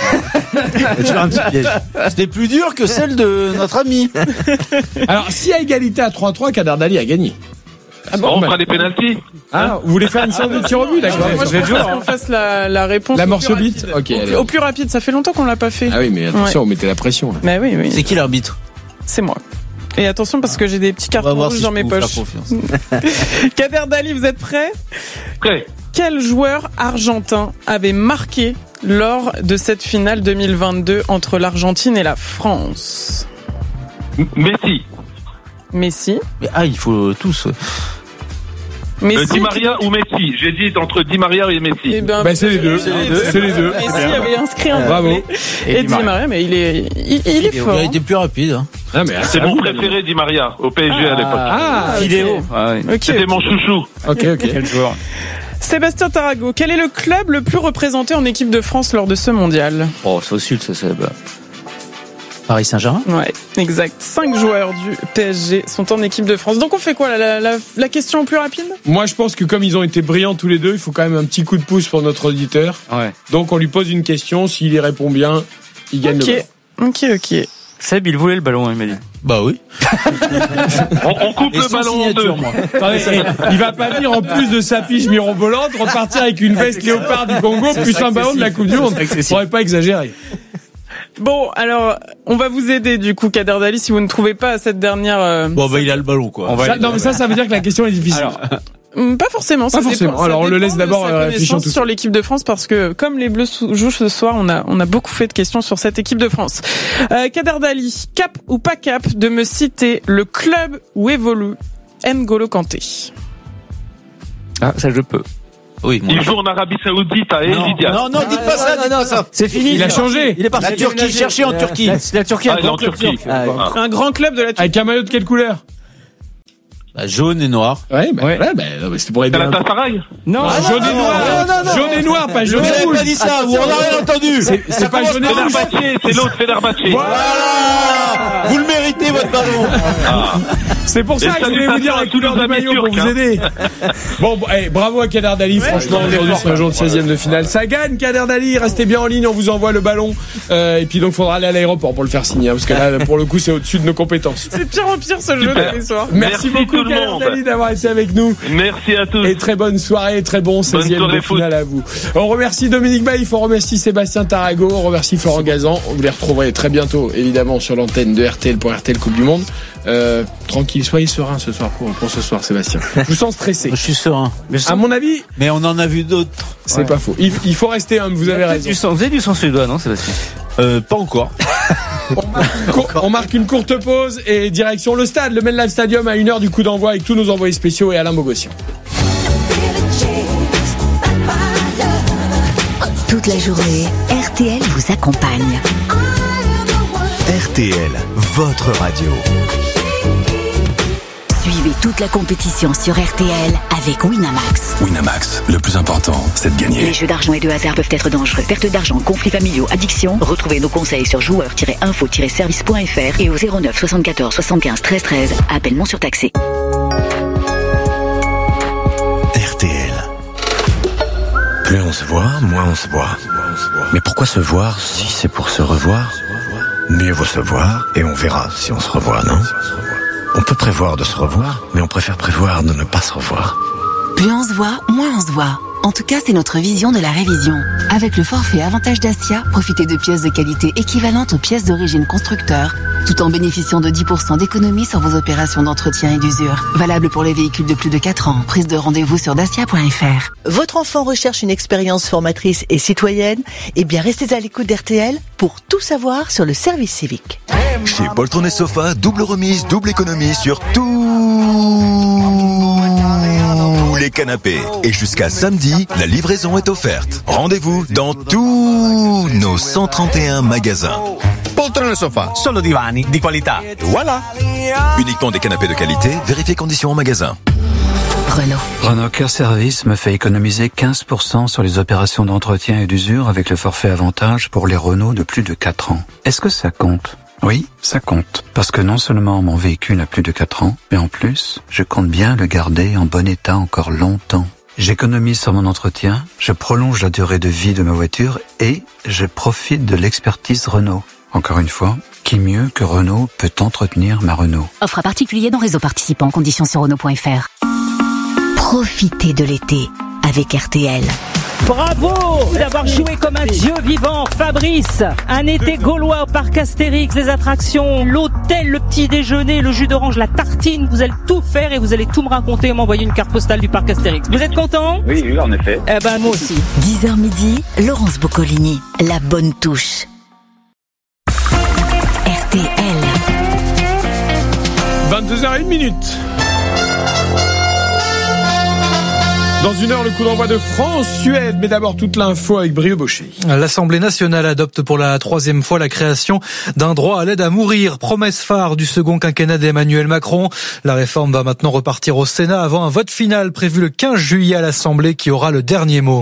Tu as un petit piège. C'était plus dur que celle de notre ami. Alors, si à égalité à trois trois, Kader Dali a gagné. Ah Bon, on fera des pénaltys. Ah, vous voulez faire une séance de tir au but, d'accord? Moi, je propose qu'on fasse la, la réponse. La au morceau plus bite? rapide. Ok, Au, allez. au plus rapide, ça fait longtemps qu'on l'a pas fait. Ah oui, mais attention, on mettait la pression, là. Bah oui, oui. C'est qui l'arbitre? C'est moi. Et attention parce que j'ai des petits On va cartons voir rouges si dans je mes peux vous poches. faire confiance. Kader Dali, vous êtes prêts? Prêt. Quel joueur argentin avait marqué lors de cette finale deux mille vingt-deux entre l'Argentine et la France? M- Messi. Messi. Mais ah, il faut tous. Messi. Euh, Di Maria ou Messi. J'ai dit entre Di Maria et Messi. Eh ben, Bah, c'est les deux. c'est les deux. C'est les deux. Messi avait inscrit un Bravo. doublé. Et, Di Maria, mais il est, il, il est Il fort. a été plus rapide. Hein. Ah, mais C'est mon préféré, Di Maria, au P S G à l'époque. Ah, ok. Vidéo. Ah, oui. Ok. C'était mon chouchou. Ok, ok. Quel joueur. Sébastien Tarago, quel est le club le plus représenté en équipe de France lors de ce mondial? Oh, c'est facile, ça, c'est. Bah. Paris Saint-Germain. Ouais, exact. Cinq joueurs du P S G sont en équipe de France. Donc on fait quoi, la, la, la question plus rapide? Moi, je pense que comme ils ont été brillants tous les deux, il faut quand même un petit coup de pouce pour notre auditeur. Ouais. Donc, on lui pose une question. S'il y répond bien, il gagne le Ok, ballon. ok, ok. Seb, il voulait le ballon, hein, il m'a dit. Bah oui. On, on coupe Et le sans ballon en deux. signature, moi. Attendez, il va pas venir en plus de sa fiche mirobolante repartir avec une veste léopard du Congo plus un ballon de la Coupe du Monde. On pourrait pas exagérer. Bon, alors, on va vous aider du coup, Kader Dali, si vous ne trouvez pas cette dernière. Euh... Bon bah il a le ballon quoi. On va Ça, non mais ça, ça veut dire que la question est difficile. Alors, Hum, Pas forcément. Pas ça forcément. dépend- ça Alors, on le dépend laisse de d'abord, sa euh, réfléchir connaissance tout de sur l'équipe de France parce que comme les Bleus sou- jouent ce soir, on a on a beaucoup fait de questions sur cette équipe de France. Euh, Kader Dali, cap ou pas cap de me citer le club où évolue N'Golo Kanté. ah, ça je peux. Oui. Moi. Il joue en Arabie Saoudite à Non, Elidia. non, non, dites pas ça, dites pas ça. C'est fini. Il a changé. Il est parti. La Turquie, cherchez en Turquie. La, la Turquie, Ah, un il est en grand club Turquie. turc. Ah, Ah. Un grand club de la Turquie. Avec un maillot de quelle couleur? Bah, jaune et noir. Ouais, bah, Ouais. ouais, bah, non, mais c'était pour aider. un- Galatasaray. Non, Ah, jaune et noir. Jaune et noir, pas jaune Vous et n'avez rouge. pas dit ça, vous en avez rien entendu. C'est c'est pas jaune et rouge. Fenerbahçe, c'est l'autre Fenerbahçe. Voilà. Vous le méritez votre ballon. Ah. C'est pour ça Et que je voulais vous dire la salutations à tous couleur nos du amis maillot pour turcs, vous hein. aider. Bon, bon, eh, bravo à Kader Dali. Franchement, aujourd'hui, c'est un jour de seizième de finale. Ça gagne, Kader Dali. Restez bien en ligne, on vous envoie le ballon. Euh, et puis donc, faudra aller à l'aéroport pour le faire signer, hein, parce que là, pour le coup, c'est au-dessus de nos compétences. C'est pire en pire ce jeu tous les soirs. Merci, Merci beaucoup, tout le Kader monde. Dali, d'avoir été avec nous. Merci à tous. Et très bonne soirée, très bon seizième de soirée foot. finale à vous. On remercie Dominique Baïf, on remercie Sébastien Tarago, on remercie Florent Gazan. Vous les retrouverez très bientôt, évidemment, sur l'antenne de R T L pour R T L Coupe du Monde. Euh, tranquille, soyez serein ce soir pour, pour ce soir, Sébastien. Je vous sens stressé. Je suis serein. À mon avis, Mais on en a vu d'autres. c'est pas faux. Il, il faut rester humble, vous avez raison. du sang, vous avez du sang suédois, non, Sébastien? Euh, pas encore. Cour- On marque une courte pause et direction le stade, le MetLife Stadium à une heure du coup d'envoi avec tous nos envoyés spéciaux et Alain Bogossian. Toute la journée, R T L vous accompagne. R T L, votre radio. Suivez toute la compétition sur R T L avec Winamax. Winamax, le plus important, c'est de gagner. Les jeux d'argent et de hasard peuvent être dangereux. Perte d'argent, conflits familiaux, addiction. Retrouvez nos conseils sur joueurs tiret info tiret service point f r et au zéro neuf soixante-quatorze soixante-quinze treize treize. Appel non surtaxé. R T L. Plus on se voit, moins on se voit. Mais pourquoi se voir si c'est pour se revoir? Mieux vaut se voir et on verra si on se revoit, non? On peut prévoir de se revoir, mais on préfère prévoir de ne pas se revoir. Plus on se voit, moins on se voit. En tout cas, c'est notre vision de la révision. Avec le forfait Avantage Dacia, profitez de pièces de qualité équivalentes aux pièces d'origine constructeur, tout en bénéficiant de dix pour cent d'économie sur vos opérations d'entretien et d'usure. Valable pour les véhicules de plus de quatre ans. Prise de rendez-vous sur dacia point f r. Votre enfant recherche une expérience formatrice et citoyenne? Eh bien, restez à l'écoute d'R T L pour tout savoir sur le service civique. Chez Poltron et Sofa, double remise, double économie sur tous les canapés. Et jusqu'à samedi, la livraison est offerte. Rendez-vous dans tous nos cent trente et un magasins. Poltrone Sofa, solo divani di qualità. Voilà. Uniquement des canapés de qualité, vérifiez conditions en magasin. Renault. Renault Care Service me fait économiser quinze pour cent sur les opérations d'entretien et d'usure avec le forfait Avantage pour les Renault de plus de quatre ans. Est-ce que ça compte? Oui, ça compte. Parce que non seulement mon véhicule a plus de quatre ans, mais en plus, je compte bien le garder en bon état encore longtemps. J'économise sur mon entretien, je prolonge la durée de vie de ma voiture et je profite de l'expertise Renault. Encore une fois, qui mieux que Renault peut entretenir ma Renault? Offre à particulier dans réseau participant. Conditions sur Renault point f r. Profitez de l'été avec R T L. Bravo d'avoir joué comme un dieu vivant, Fabrice. Un été gaulois au parc Astérix, les attractions, l'hôtel, le petit déjeuner, le jus d'orange, la tartine. Vous allez tout faire et vous allez tout me raconter et m'envoyer une carte postale du parc Astérix. Vous êtes content? Oui, oui, en effet. Eh ben, moi aussi. dix heures midi, Laurence Boccolini. La bonne touche. R T L. vingt-deux heures une minute. Dans une heure, le coup d'envoi de France-Suède, mais d'abord toute l'info avec Brio Bochet. L'Assemblée nationale adopte pour la troisième fois la création d'un droit à l'aide à mourir, promesse phare du second quinquennat d'Emmanuel Macron. La réforme va maintenant repartir au Sénat avant un vote final prévu le quinze juillet à l'Assemblée qui aura le dernier mot.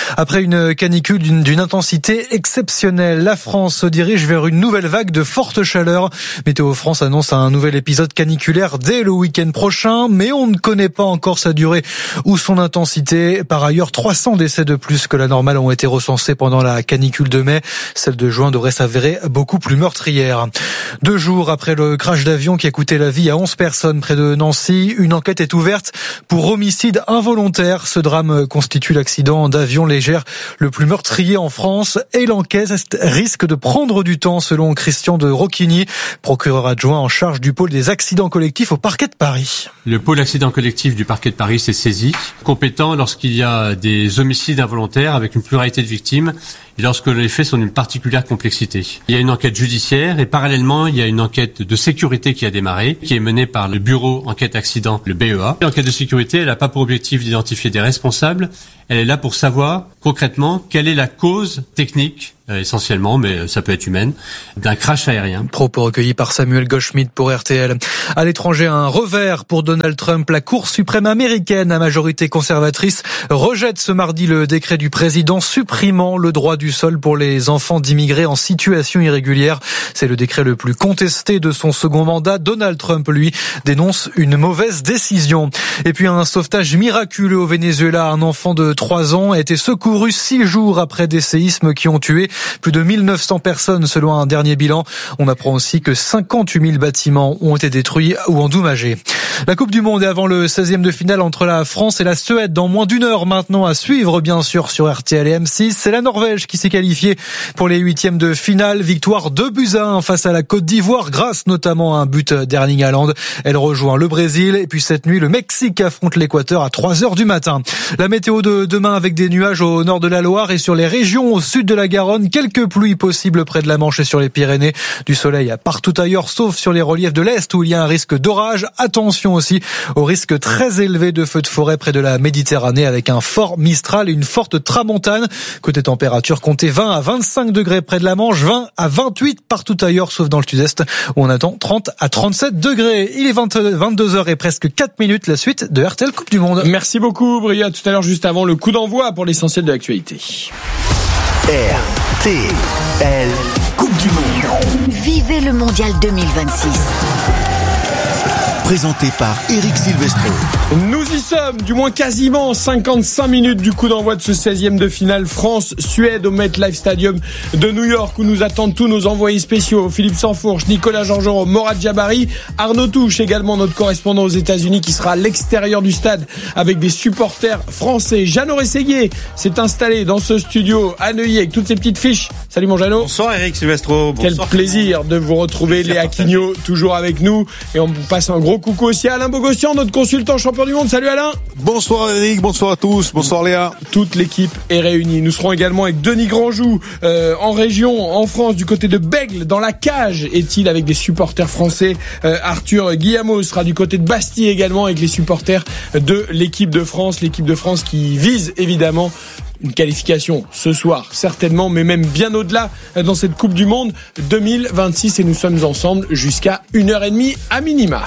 Après une canicule d'une, d'une intensité exceptionnelle, la France se dirige vers une nouvelle vague de forte chaleur. Météo France annonce un nouvel épisode caniculaire dès le week-end prochain, mais on ne connaît pas encore sa durée ou son intensité. Par ailleurs, trois cents décès de plus que la normale ont été recensés pendant la canicule de mai. Celle de juin devrait s'avérer beaucoup plus meurtrière. Deux jours après le crash d'avion qui a coûté la vie à onze personnes près de Nancy, une enquête est ouverte pour homicide involontaire. Ce drame constitue l'accident d'avion légère le plus meurtrier en France et l'enquête risque de prendre du temps selon Christian de Rocchigny, procureur adjoint en charge du pôle des accidents collectifs au parquet de Paris. Le pôle accident collectif du parquet de Paris s'est saisi, compétent lorsqu'il y a des homicides involontaires avec une pluralité de victimes et lorsque les faits sont d'une particulière complexité. Il y a une enquête judiciaire et parallèlement, il y a une enquête de sécurité qui a démarré, qui est menée par le bureau enquête accident, le B E A. L'enquête de sécurité, elle n'a pas pour objectif d'identifier des responsables, elle est là pour savoir concrètement quelle est la cause technique, euh, essentiellement, mais ça peut être humaine, d'un crash aérien. Propos recueillis par Samuel Goldschmidt pour R T L. À l'étranger, un revers pour Donald Trump. La Cour suprême américaine à majorité conservatrice rejette ce mardi le décret du président supprimant le droit du sol pour les enfants d'immigrés en situation irrégulière. C'est le décret le plus contesté de son second mandat. Donald Trump, lui, dénonce une mauvaise décision. Et puis un sauvetage miraculeux au Venezuela. Un enfant de trois ans a été secouru six jours après des séismes qui ont tué plus de mille neuf cents personnes selon un dernier bilan. On apprend aussi que cinquante-huit mille bâtiments ont été détruits ou endommagés. La Coupe du Monde est avant le seizième de finale entre la France et la Suède dans moins d'une heure maintenant à suivre bien sûr sur R T L et M six. C'est la Norvège qui s'est qualifiée pour les huitièmes de finale. Victoire deux buts à un face à la Côte d'Ivoire grâce notamment à un but d'Erling Haaland. Elle rejoint le Brésil et puis cette nuit le Mexique affronte l'Équateur à trois heures du matin. La météo de demain avec des nuages au nord de la Loire et sur les régions au sud de la Garonne. Quelques pluies possibles près de la Manche et sur les Pyrénées. Du soleil partout ailleurs sauf sur les reliefs de l'Est où il y a un risque d'orage. Attention aussi au risque très élevé de feux de forêt près de la Méditerranée avec un fort Mistral et une forte tramontane. Côté température, comptez vingt à vingt-cinq degrés près de la Manche, vingt à vingt-huit partout ailleurs sauf dans le sud-est où on attend trente à trente-sept degrés. Il est vingt, vingt-deux heures et presque quatre minutes, la suite de R T L Coupe du Monde. Merci beaucoup Bria, tout à l'heure juste avant le coup d'envoi pour l'essentiel de l'actualité. R T L Coupe du Monde. Vivez le Mondial deux mille vingt-six. Présenté par Eric Silvestro. Nous y sommes, du moins quasiment cinquante-cinq minutes du coup d'envoi de ce seizième de finale France-Suède au MetLife Stadium de New York où nous attendent tous nos envoyés spéciaux, Philippe Sansfourche, Nicolas Georgerot, Morad Jabari, Arnaud Touche également notre correspondant aux États-Unis qui sera à l'extérieur du stade avec des supporters français. Jeannot Rességuier s'est installé dans ce studio à Neuilly avec toutes ses petites fiches. Salut mon Jeannot. Bonsoir Eric Silvestro. Bonsoir. Quel plaisir de vous retrouver, Léa Quignot toujours avec nous et on vous passe un gros coucou aussi à Alain Bogossian, notre consultant champion du monde. Salut Alain. Bonsoir Eric, bonsoir à tous, bonsoir Léa. Toute l'équipe est réunie. Nous serons également avec Denis Grandjou euh, en région, en France, du côté de Bègles, dans la cage, est-il avec des supporters français. euh, Arthur Guillemot sera du côté de Bastille également avec les supporters de l'équipe de France. L'équipe de France qui vise évidemment une qualification ce soir, certainement, mais même bien au-delà dans cette Coupe du Monde deux mille vingt-six et nous sommes ensemble jusqu'à une heure trente à minima.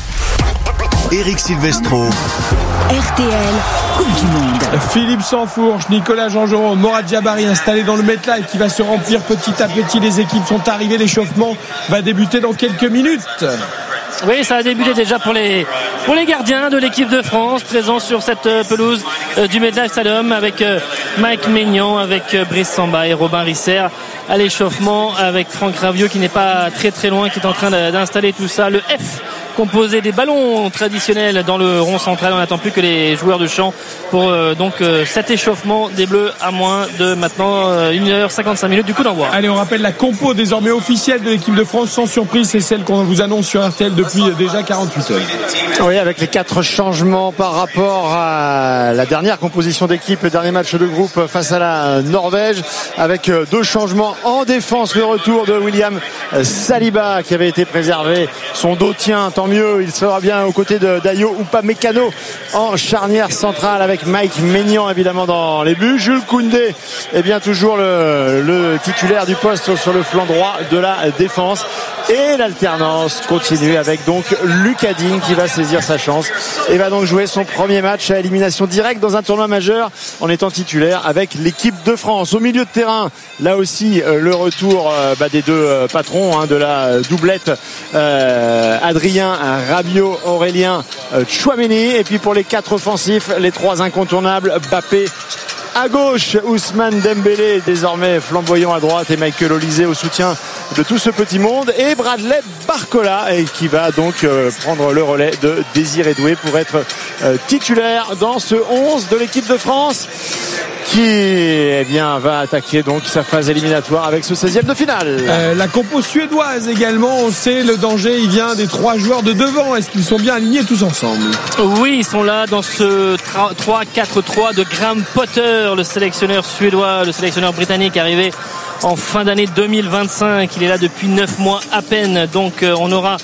Eric Silvestro. R T L Coupe du Monde. Philippe Sansfourche, Nicolas Georgerot, Morad Jabari installés dans le MetLife qui va se remplir petit à petit. Les équipes sont arrivées, l'échauffement va débuter dans quelques minutes. Oui, ça a débuté déjà pour les pour les gardiens de l'équipe de France présents sur cette pelouse du MetLife Stadium avec Mike Maignan, avec Brice Samba et Robin Risser à l'échauffement, avec Franck Raviot qui n'est pas très très loin, qui est en train d'installer tout ça. Le F composé des ballons traditionnels dans le rond central. On n'attend plus que les joueurs de champ pour euh, donc euh, cet échauffement des Bleus à moins de maintenant euh, une heure cinquante-cinq minutes du coup d'envoi. Allez, on rappelle la compo désormais officielle de l'équipe de France sans surprise, c'est celle qu'on vous annonce sur R T L depuis déjà quarante-huit heures. Oui, avec les quatre changements par rapport à la dernière composition d'équipe, le dernier match de groupe face à la Norvège, avec deux changements en défense, le retour de William Saliba qui avait été préservé, son dos tient tant tant mieux. Il sera bien aux côtés de Dayo Upamecano en charnière centrale avec Mike Maignan évidemment dans les buts. Jules Koundé est bien toujours le, le titulaire du poste sur le flanc droit de la défense. Et l'alternance continue avec donc Lucas Digne qui va saisir sa chance et va donc jouer son premier match à élimination directe dans un tournoi majeur en étant titulaire avec l'équipe de France. Au milieu de terrain, là aussi euh, le retour euh, bah, des deux euh, patrons hein, de la doublette euh, Adrien Rabiot, Aurélien euh, Tchouaméni. Et puis pour les quatre offensifs, les trois incontournables, Mbappé à gauche, Ousmane Dembélé désormais flamboyant à droite et Michael Olise au soutien de tout ce petit monde et Bradley Barcola et qui va donc euh, prendre le relais de Désiré Doué pour être euh, titulaire dans ce onze de l'équipe de France qui eh bien, va attaquer donc sa phase éliminatoire avec ce seizième de finale. Euh, la compo suédoise également, on sait le danger, il vient des trois joueurs de devant. Est-ce qu'ils sont bien alignés tous ensemble? Oui, ils sont là dans ce trois quatre trois de Graham Potter, le sélectionneur suédois, le sélectionneur britannique arrivé en fin d'année deux mille vingt-cinq. Il est là depuis neuf mois à peine. Donc euh, on aura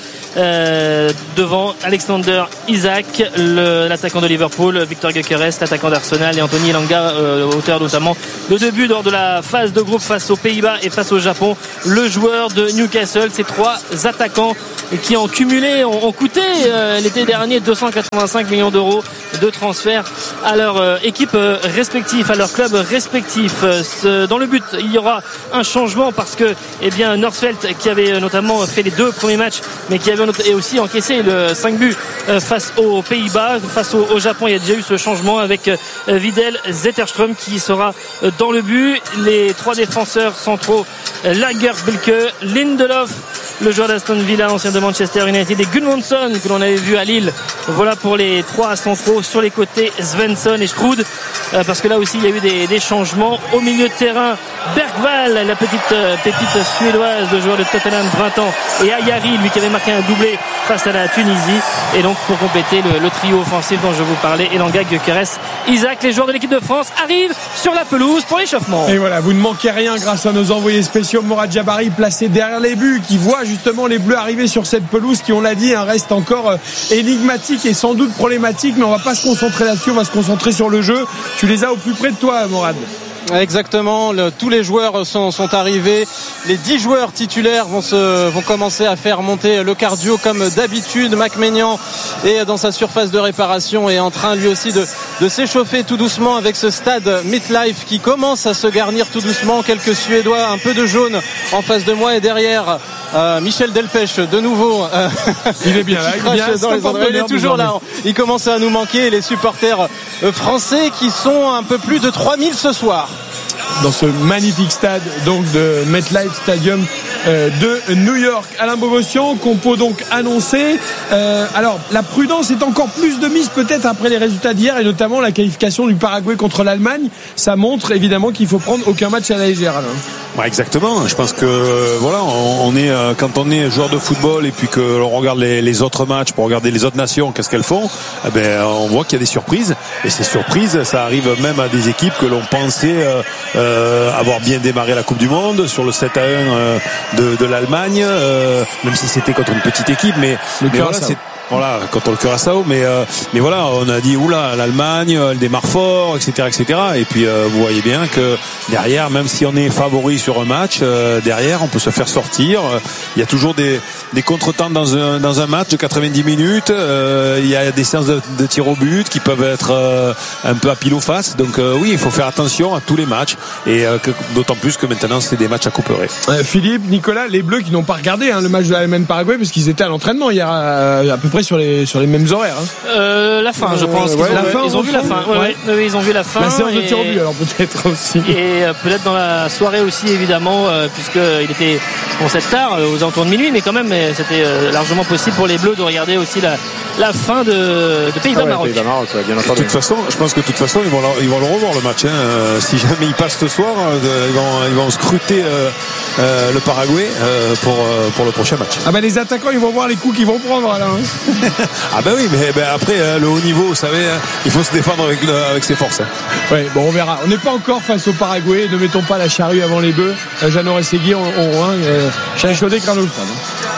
Euh, devant Alexander Isak, le, l'attaquant de Liverpool, Victor Gyökeres, l'attaquant d'Arsenal et Anthony Elanga, euh, auteur notamment de deux buts lors de la phase de groupe face aux Pays-Bas et face au Japon, le joueur de Newcastle. Ces trois attaquants qui en cumulé ont, ont coûté euh, l'été dernier deux cent quatre-vingt-cinq millions d'euros de transferts à leur euh, équipe euh, respective, à leur club respectif. Euh, ce, dans le but, il y aura un changement parce que eh bien Northfeldt, qui avait notamment fait les deux premiers matchs mais qui avait et aussi encaissé le cinq buts face aux Pays-Bas, face au, au Japon. Il y a déjà eu ce changement avec Videl Zetterström qui sera dans le but. Les trois défenseurs centraux, Lagerbilke, Lindelof, le joueur d'Aston Villa, ancien de Manchester United, et Gunnarsson que l'on avait vu à Lille. Voilà pour les trois centraux. Sur les côtés, Svensson et Stroud, parce que là aussi il y a eu des, des changements. Au milieu de terrain, Bergvall, la petite pépite suédoise, de joueur de Tottenham, vingt ans, et Ayari, lui qui avait marqué un doublé face à la Tunisie. Et donc pour compléter le, le trio offensif dont je vous parlais, Elanga, Gyökeres, Isak, les joueurs de l'équipe de France arrivent sur la pelouse pour l'échauffement. Et voilà, vous ne manquez rien grâce à nos envoyés spéciaux. Morad Jabari placé derrière les buts, qui voit justement les Bleus arriver sur cette pelouse qui, on l'a dit, hein, reste encore énigmatique et sans doute problématique, mais on va pas se concentrer là-dessus, on va se concentrer sur le jeu. Tu les as au plus près de toi, Morad. Exactement, le, tous les joueurs sont, sont arrivés. Les dix joueurs titulaires vont, se, vont commencer à faire monter le cardio comme d'habitude. Mike Maignan est dans sa surface de réparation et est en train lui aussi de, de s'échauffer tout doucement avec ce stade MetLife qui commence à se garnir tout doucement. Quelques Suédois, un peu de jaune en face de moi et derrière euh, Michel Delpech de nouveau. Euh, il est bien là, il est, bien, dans les endroits. Il est toujours là. Il commence à nous manquer. Les supporters français qui sont un peu plus de trois mille ce soir. Dans ce magnifique stade donc de MetLife Stadium euh, de New York. Alain Bogossian, compo donc annoncé. Euh, alors la prudence est encore plus de mise peut-être après les résultats d'hier et notamment la qualification du Paraguay contre l'Allemagne. Ça montre évidemment qu'il faut prendre aucun match à la légère, Alain. Ouais, exactement. Je pense que voilà, on, on est quand on est joueur de football et puis que l'on regarde les, les autres matchs pour regarder les autres nations, qu'est-ce qu'elles font, eh ben on voit qu'il y a des surprises et ces surprises, ça arrive même à des équipes que l'on pensait euh, euh, avoir bien démarré la Coupe du Monde sur le sept à un euh, de, de l'Allemagne, euh, même si c'était contre une petite équipe, mais, mais voilà, c'est Voilà, contre le Curaçao, mais euh, mais voilà, on a dit oula, l'Allemagne, elle démarre fort, et cetera, et cetera. Et puis euh, vous voyez bien que derrière, même si on est favori sur un match, euh, derrière, on peut se faire sortir. Il y a toujours des des contretemps dans un dans un match de quatre-vingt-dix minutes. Euh, il y a des séances de, de tir au but qui peuvent être euh, un peu à pile ou face. Donc euh, oui, il faut faire attention à tous les matchs et euh, que, d'autant plus que maintenant c'est des matchs à couper. Euh, Philippe, Nicolas, les Bleus qui n'ont pas regardé hein, le match de l'Allemagne Paraguay parce qu'ils étaient à l'entraînement hier à, à peu près sur les sur les mêmes horaires. Hein. Euh, la fin, je pense. Euh, qu'ils ouais, ont, la fin, ils ont vu la fin. Ouais, ouais. Ouais, ils ont vu la fin. La séance et... de tir au but, alors peut-être aussi. Et euh, peut-être dans la soirée aussi, évidemment, euh, puisqu'il était bon, cette tard, euh, aux alentours de minuit, mais quand même, mais c'était euh, largement possible pour les Bleus de regarder aussi la, la fin de, de Pays-Bas-Maroc. Ah ouais, Pays-Bas-Maroc, ouais, bien entendu. De toute façon, je pense que de toute façon, ils vont, ils vont le revoir le match. Hein. Euh, si jamais ils passent ce soir, euh, ils, vont, ils vont scruter euh, euh, le Paraguay euh, pour, euh, pour le prochain match. Ah ben les attaquants, ils vont voir les coups qu'ils vont prendre là. Hein. Ah ben oui, mais ben après euh, le haut niveau, vous savez, hein, il faut se défendre avec, le, avec ses forces. Hein. Ouais, bon, on verra. On n'est pas encore face au Paraguay. Ne mettons pas la charrue avant les bœufs. Euh, Jeannot Rességui, on, on, hein, euh, Chalet Chaudet, Crano.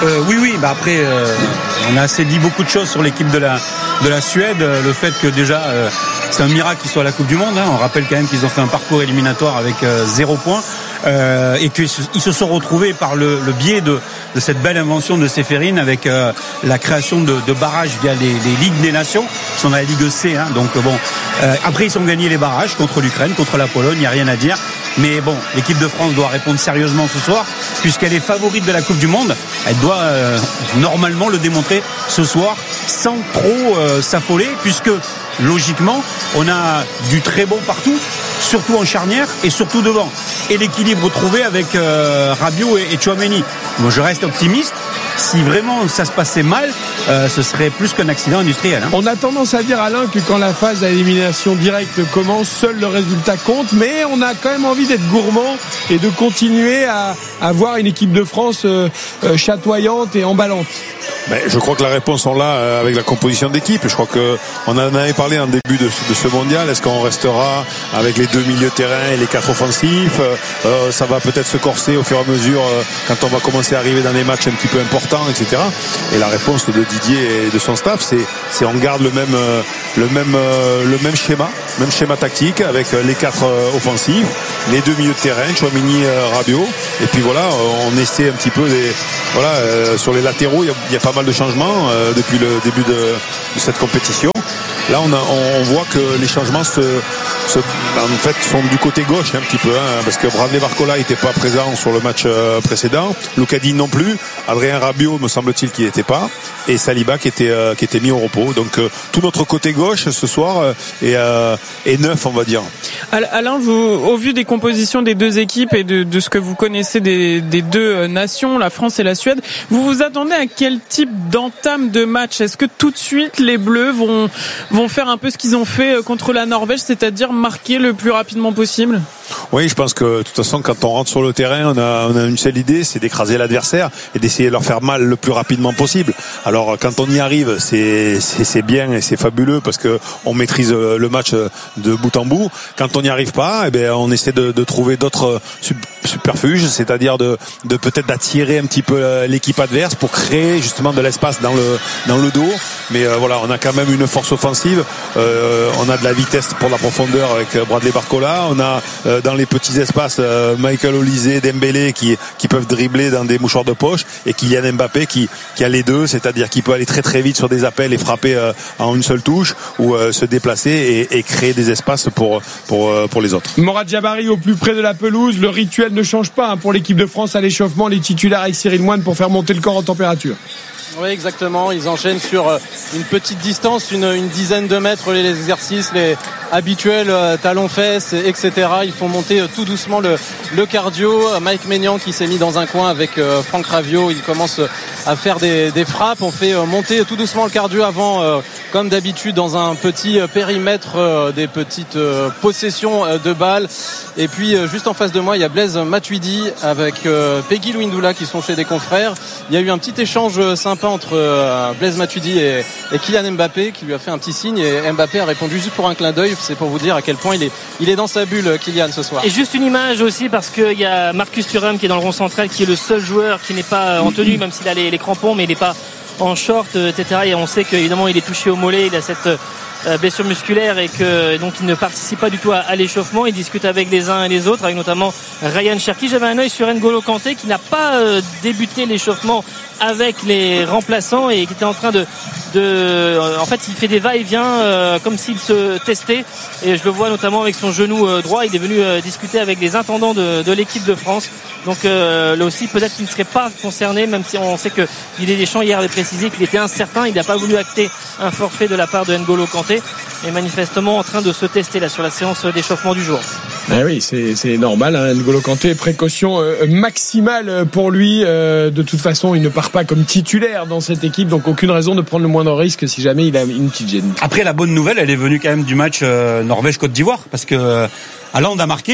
Euh, oui, oui. Bah après, euh, on a assez dit beaucoup de choses sur l'équipe de la de la Suède. Le fait que déjà, euh, c'est un miracle qu'ils soient à la Coupe du Monde. Hein. On rappelle quand même qu'ils ont fait un parcours éliminatoire avec euh, zéro point. Euh, et qu'ils se sont retrouvés par le, le biais de, de cette belle invention de Ceferin avec euh, la création de, de barrages via les, les Ligues des Nations, qui sont dans la Ligue C. Hein, donc bon, euh, après ils ont gagné les barrages contre l'Ukraine, contre la Pologne, il n'y a rien à dire. Mais bon, l'équipe de France doit répondre sérieusement ce soir, puisqu'elle est favorite de la Coupe du Monde. Elle doit euh, normalement le démontrer ce soir, sans trop euh, s'affoler, puisque logiquement, on a du très bon partout, surtout en charnière et surtout devant. Et l'équilibre trouvé avec euh, Rabiot et, et Tchouaméni. Moi, je reste optimiste. Si vraiment ça se passait mal, euh, ce serait plus qu'un accident industriel. Hein. On a tendance à dire, Alain, que quand la phase d'élimination directe commence, seul le résultat compte, mais on a quand même envie d'être gourmand et de continuer à avoir une équipe de France euh, euh, chatoyante et emballante. Ben, je crois que la réponse est là euh, avec la composition d'équipe. Je crois que on en avait parlé en début de, de ce mondial. Est-ce qu'on restera avec les deux milieux de terrain et les quatre offensifs? euh, Ça va peut-être se corser au fur et à mesure euh, quand on va commencer à arriver dans des matchs un petit peu importants, et cetera. Et la réponse de Didier et de son staff, c'est, c'est on garde le même, euh, le même, euh, le même schéma, même schéma tactique avec les quatre euh, offensifs, les deux milieux de terrain, Tchouaméni, euh, Rabiot. Et puis voilà, on essaie un petit peu des, voilà, euh, sur les latéraux, il y a, il y a pas mal de changements euh, depuis le début de, de cette compétition. Là, on, a, on voit que les changements se, se, en fait, sont du côté gauche un petit peu, hein, parce que Bradley Barcola n'était pas présent sur le match euh, précédent, Lucadine non plus, Adrien Rabiot me semble-t-il qu'il n'était pas, et Saliba qui était euh, qui était mis au repos. Donc euh, tout notre côté gauche ce soir euh, est, euh, est neuf, on va dire. Alain, vous, au vu des compositions des deux équipes et de, de ce que vous connaissez des, des deux nations, la France et la Suède, vous vous attendez à quel type d'entame de match? Est-ce que tout de suite les Bleus vont vont faire un peu ce qu'ils ont fait contre la Norvège, c'est-à-dire marquer le plus rapidement possible? Oui, je pense que de toute façon, quand on rentre sur le terrain, on a, on a une seule idée, c'est d'écraser l'adversaire et d'essayer de leur faire mal le plus rapidement possible. Alors, quand on y arrive, c'est, c'est, c'est bien et c'est fabuleux parce que on maîtrise le match de bout en bout. Quand on n'y arrive pas, eh bien, on essaie de, de trouver d'autres subterfuges, c'est-à-dire de, de peut-être d'attirer un petit peu l'équipe adverse pour créer justement de l'espace dans le, dans le dos. Mais euh, voilà, on a quand même une force offensive. Euh, on a de la vitesse pour la profondeur avec Bradley Barcola. On a euh, dans les petits espaces euh, Michael Olise, Dembélé qui qui peuvent dribbler dans des mouchoirs de poche, et Kylian Mbappé qui qui a les deux, c'est-à-dire qu'il peut aller très très vite sur des appels et frapper euh, en une seule touche, ou euh, se déplacer et, et créer des espaces pour pour euh, pour les autres. Morad Jabari au plus près de la pelouse. Le rituel ne change pas hein, pour l'équipe de France à l'échauffement, les titulaires avec Cyril Moine pour faire monter le corps en température. Oui, exactement. Ils enchaînent sur une petite distance, une, une dizaine de mètres, les exercices, les habituels euh, talons-fesses, et cetera. Ils font monter euh, tout doucement le, le cardio. Mike Maignan qui s'est mis dans un coin avec euh, Franck Raviot. Il commence à faire des, des frappes. On fait euh, monter tout doucement le cardio avant, euh, comme d'habitude, dans un petit euh, périmètre, euh, des petites euh, possessions euh, de balles. Et puis, euh, juste en face de moi, il y a Blaise Matuidi avec euh, Peggy Louindoula qui sont chez des confrères. Il y a eu un petit échange sympa entre euh, Blaise Matuidi et, et Kylian Mbappé qui lui a fait un petit signe, et Mbappé a répondu juste pour un clin d'œil. C'est pour vous dire à quel point il est, il est dans sa bulle, Kylian, ce soir. Et juste une image aussi, parce qu'il y a Marcus Thuram qui est dans le rond central, qui est le seul joueur qui n'est pas en tenue, même s'il a les, les crampons, mais il n'est pas en short, et cetera. Et on sait qu'évidemment il est touché au mollet, il a cette euh, blessure musculaire, et que donc il ne participe pas du tout à, à l'échauffement. Il discute avec les uns et les autres, avec notamment Ryan Cherki. J'avais un œil sur N'Golo Kanté qui n'a pas euh, débuté l'échauffement avec les remplaçants et qui était en train de, de euh, en fait il fait des va-et-vient euh, comme s'il se testait, et je le vois notamment avec son genou euh, droit. Il est venu euh, discuter avec les intendants de, de l'équipe de France, donc euh, là aussi peut-être qu'il ne serait pas concerné, même si on sait que Didier Deschamps hier avait précisé qu'il était incertain. Il n'a pas voulu acter un forfait de la part de N'Golo Kanté, et manifestement en train de se tester là sur la séance d'échauffement du jour. Eh oui, c'est, c'est normal, hein. N'Golo Kanté, précaution euh, maximale pour lui. Euh, de toute façon, il ne part pas comme titulaire dans cette équipe, donc aucune raison de prendre le moindre risque si jamais il a une petite gêne. Après, la bonne nouvelle, elle est venue quand même du match euh, Norvège-Côte d'Ivoire, parce que euh, Haaland a marqué.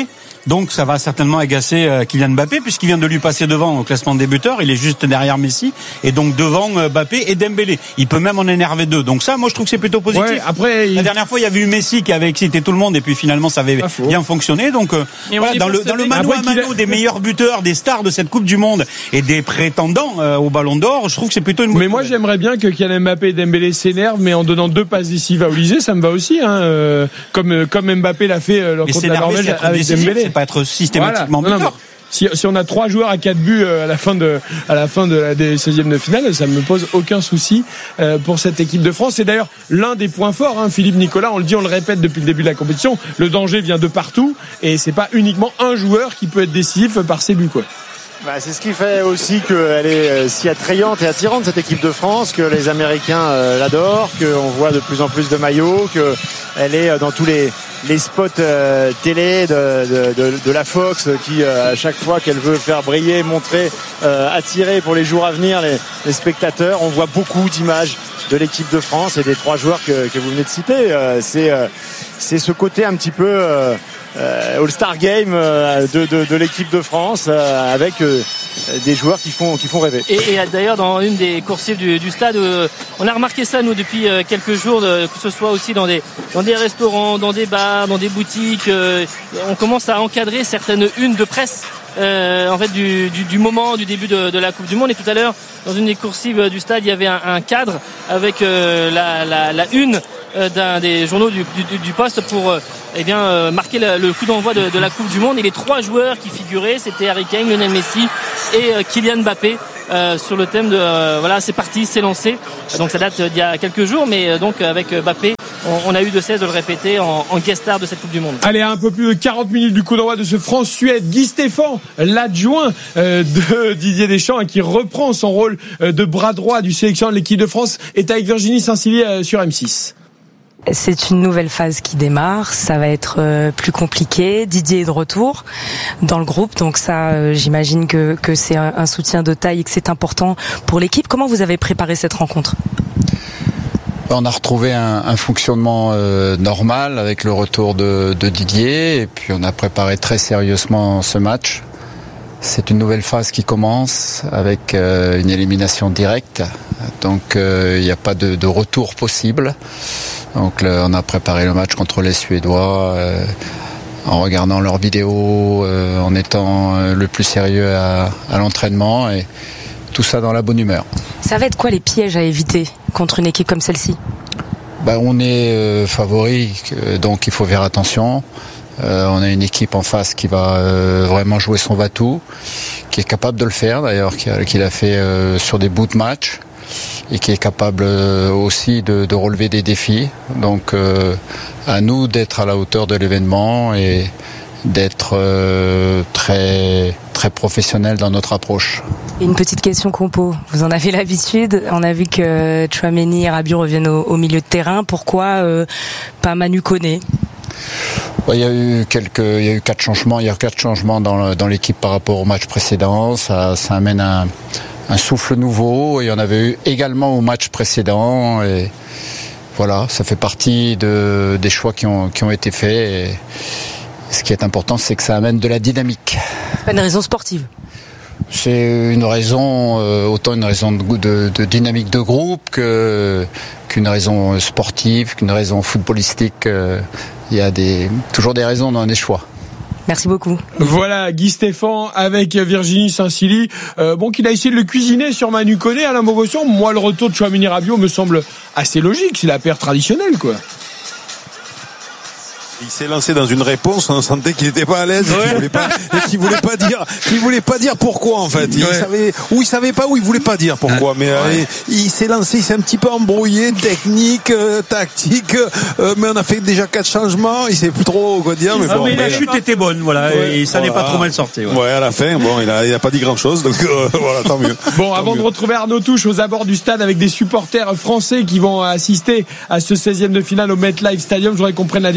Donc ça va certainement agacer euh, Kylian Mbappé puisqu'il vient de lui passer devant au classement des buteurs. Il est juste derrière Messi et donc devant euh, Mbappé et Dembélé. Il peut même en énerver deux. Donc ça, moi je trouve que c'est plutôt positif. Ouais, après, il... la dernière fois, il y avait eu Messi qui avait excité tout le monde et puis finalement ça avait bien fonctionné. Donc euh, voilà, dans le dans le mano à mano des meilleurs buteurs, des stars de cette Coupe du Monde et des prétendants euh, au Ballon d'Or, je trouve que c'est plutôt une bonne Mais moi, j'aimerais bien que Kylian Mbappé et Dembélé s'énervent, mais en donnant deux passes décisives à Olysée, ça me va aussi, hein, euh, comme comme Mbappé l'a fait euh, contre la Norvège avec Dembélé. C'est pas être systématiquement voilà. buteur. Si, si on a trois joueurs à quatre buts à la fin de à la fin de la des seizièmes de finale, ça ne me pose aucun souci euh, pour cette équipe de France. C'est d'ailleurs l'un des points forts, hein, Philippe Nicolas, on le dit, on le répète depuis le début de la compétition, le danger vient de partout et c'est pas uniquement un joueur qui peut être décisif par ses buts, quoi. Bah, c'est ce qui fait aussi qu'elle est si attrayante et attirante, cette équipe de France, que les Américains euh, l'adorent, qu'on voit de plus en plus de maillots, qu'elle est dans tous les, les spots euh, télé de, de, de, de la Fox qui, euh, à chaque fois qu'elle veut faire briller, montrer, euh, attirer pour les jours à venir les, les spectateurs. On voit beaucoup d'images de l'équipe de France et des trois joueurs que, que vous venez de citer. Euh, c'est, euh, c'est ce côté un petit peu... Euh, Euh, All-Star Game euh, de, de, de l'équipe de France euh, avec euh, des joueurs qui font, qui font rêver. Et, et d'ailleurs dans une des coursives du, du stade, euh, on a remarqué ça nous depuis euh, quelques jours, de, que ce soit aussi dans des, dans des restaurants, dans des bars, dans des boutiques, euh, on commence à encadrer certaines unes de presse. Euh, en fait du, du, du moment du début de, de la Coupe du Monde. Et tout à l'heure dans une des coursives du stade il y avait un, un cadre avec euh, la, la, la une euh, d'un des journaux du, du, du poste pour euh, eh bien euh, marquer le, le coup d'envoi de, de la Coupe du Monde, et les trois joueurs qui figuraient c'était Harry Kane, Lionel Messi et euh, Kylian Mbappé euh, sur le thème de euh, voilà c'est parti, c'est lancé. Donc ça date d'il y a quelques jours, mais euh, donc avec Mbappé on, on a eu de cesse de le répéter en, en guest star de cette Coupe du Monde. Allez, un peu plus de quarante minutes du coup d'envoi de ce France-Suède. Guy Stéphane, l'adjoint euh, de Didier Deschamps, qui reprend son rôle euh, de bras droit du sélectionneur de l'équipe de France, est avec Virginie Saint-Cyr euh, sur M six. C'est une nouvelle phase qui démarre, ça va être euh, plus compliqué. Didier est de retour dans le groupe, donc ça, euh, j'imagine que, que c'est un, un soutien de taille et que c'est important pour l'équipe. Comment vous avez préparé cette rencontre ? On a retrouvé un, un fonctionnement euh, normal avec le retour de, de Didier, et puis on a préparé très sérieusement ce match. C'est une nouvelle phase qui commence avec euh, une élimination directe, donc il euh, n'y a pas de, de retour possible. Donc là, on a préparé le match contre les Suédois euh, en regardant leurs vidéos, euh, en étant euh, le plus sérieux à, à l'entraînement, et tout ça dans la bonne humeur. Ça va être quoi les pièges à éviter contre une équipe comme celle-ci ? Ben, on est euh, favori, euh, donc il faut faire attention. Euh, on a une équipe en face qui va euh, vraiment jouer son va-tout, qui est capable de le faire d'ailleurs, qui, a, qui l'a fait euh, sur des bouts de match, et qui est capable euh, aussi de, de relever des défis. Donc euh, à nous d'être à la hauteur de l'événement et d'être euh, très très professionnel dans notre approche. Et une petite question compo. Vous en avez l'habitude. On a vu que Tchouaméni et Rabiot reviennent au, au milieu de terrain. Pourquoi euh, pas Manu Koné ? Il y a eu quelques, il y a eu quatre changements. Il y a eu quatre changements dans, le, dans l'équipe par rapport au match précédent. Ça, ça amène un, un souffle nouveau. Il y en avait eu également au match précédent. Et voilà, ça fait partie de, des choix qui ont, qui ont été faits. Et ce qui est important, c'est que ça amène de la dynamique. Pas une raison sportive. C'est une raison, euh, autant une raison de, de, de dynamique de groupe que, qu'une raison sportive, qu'une raison footballistique. Euh, il y a des, toujours des raisons dans les choix. Merci beaucoup. Voilà, Guy Stéphane avec Virginie Saint-Cyr. Euh, bon, qu'il a essayé de le cuisiner sur Manu Koné, Alain Bogossian. Moi, le retour de Tchouaméni Rabiot me semble assez logique. C'est la paire traditionnelle, quoi. Il s'est lancé dans une réponse, on sentait qu'il n'était pas à l'aise, ouais. qu'il voulait pas, et qu'il voulait pas dire, qu'il voulait pas dire pourquoi en fait. Il ouais. savait, ou il savait pas, ou il voulait pas dire pourquoi. Mais ouais. euh, il s'est lancé, il s'est un petit peu embrouillé, technique, euh, tactique. Euh, mais on a fait déjà quatre changements, il sait plus trop quoi dire. Mais, ah, bon, mais mais la chute était bonne, voilà, ouais. et ça voilà. n'est pas trop mal sorti. Ouais, ouais à la fin, bon, il a, il a pas dit grand chose, donc euh, voilà, tant mieux. Bon, tant avant mieux. de retrouver Arnaud Touche aux abords du stade avec des supporters français qui vont assister à ce seizième de finale au MetLife Stadium, je voudrais qu'on prenne la direction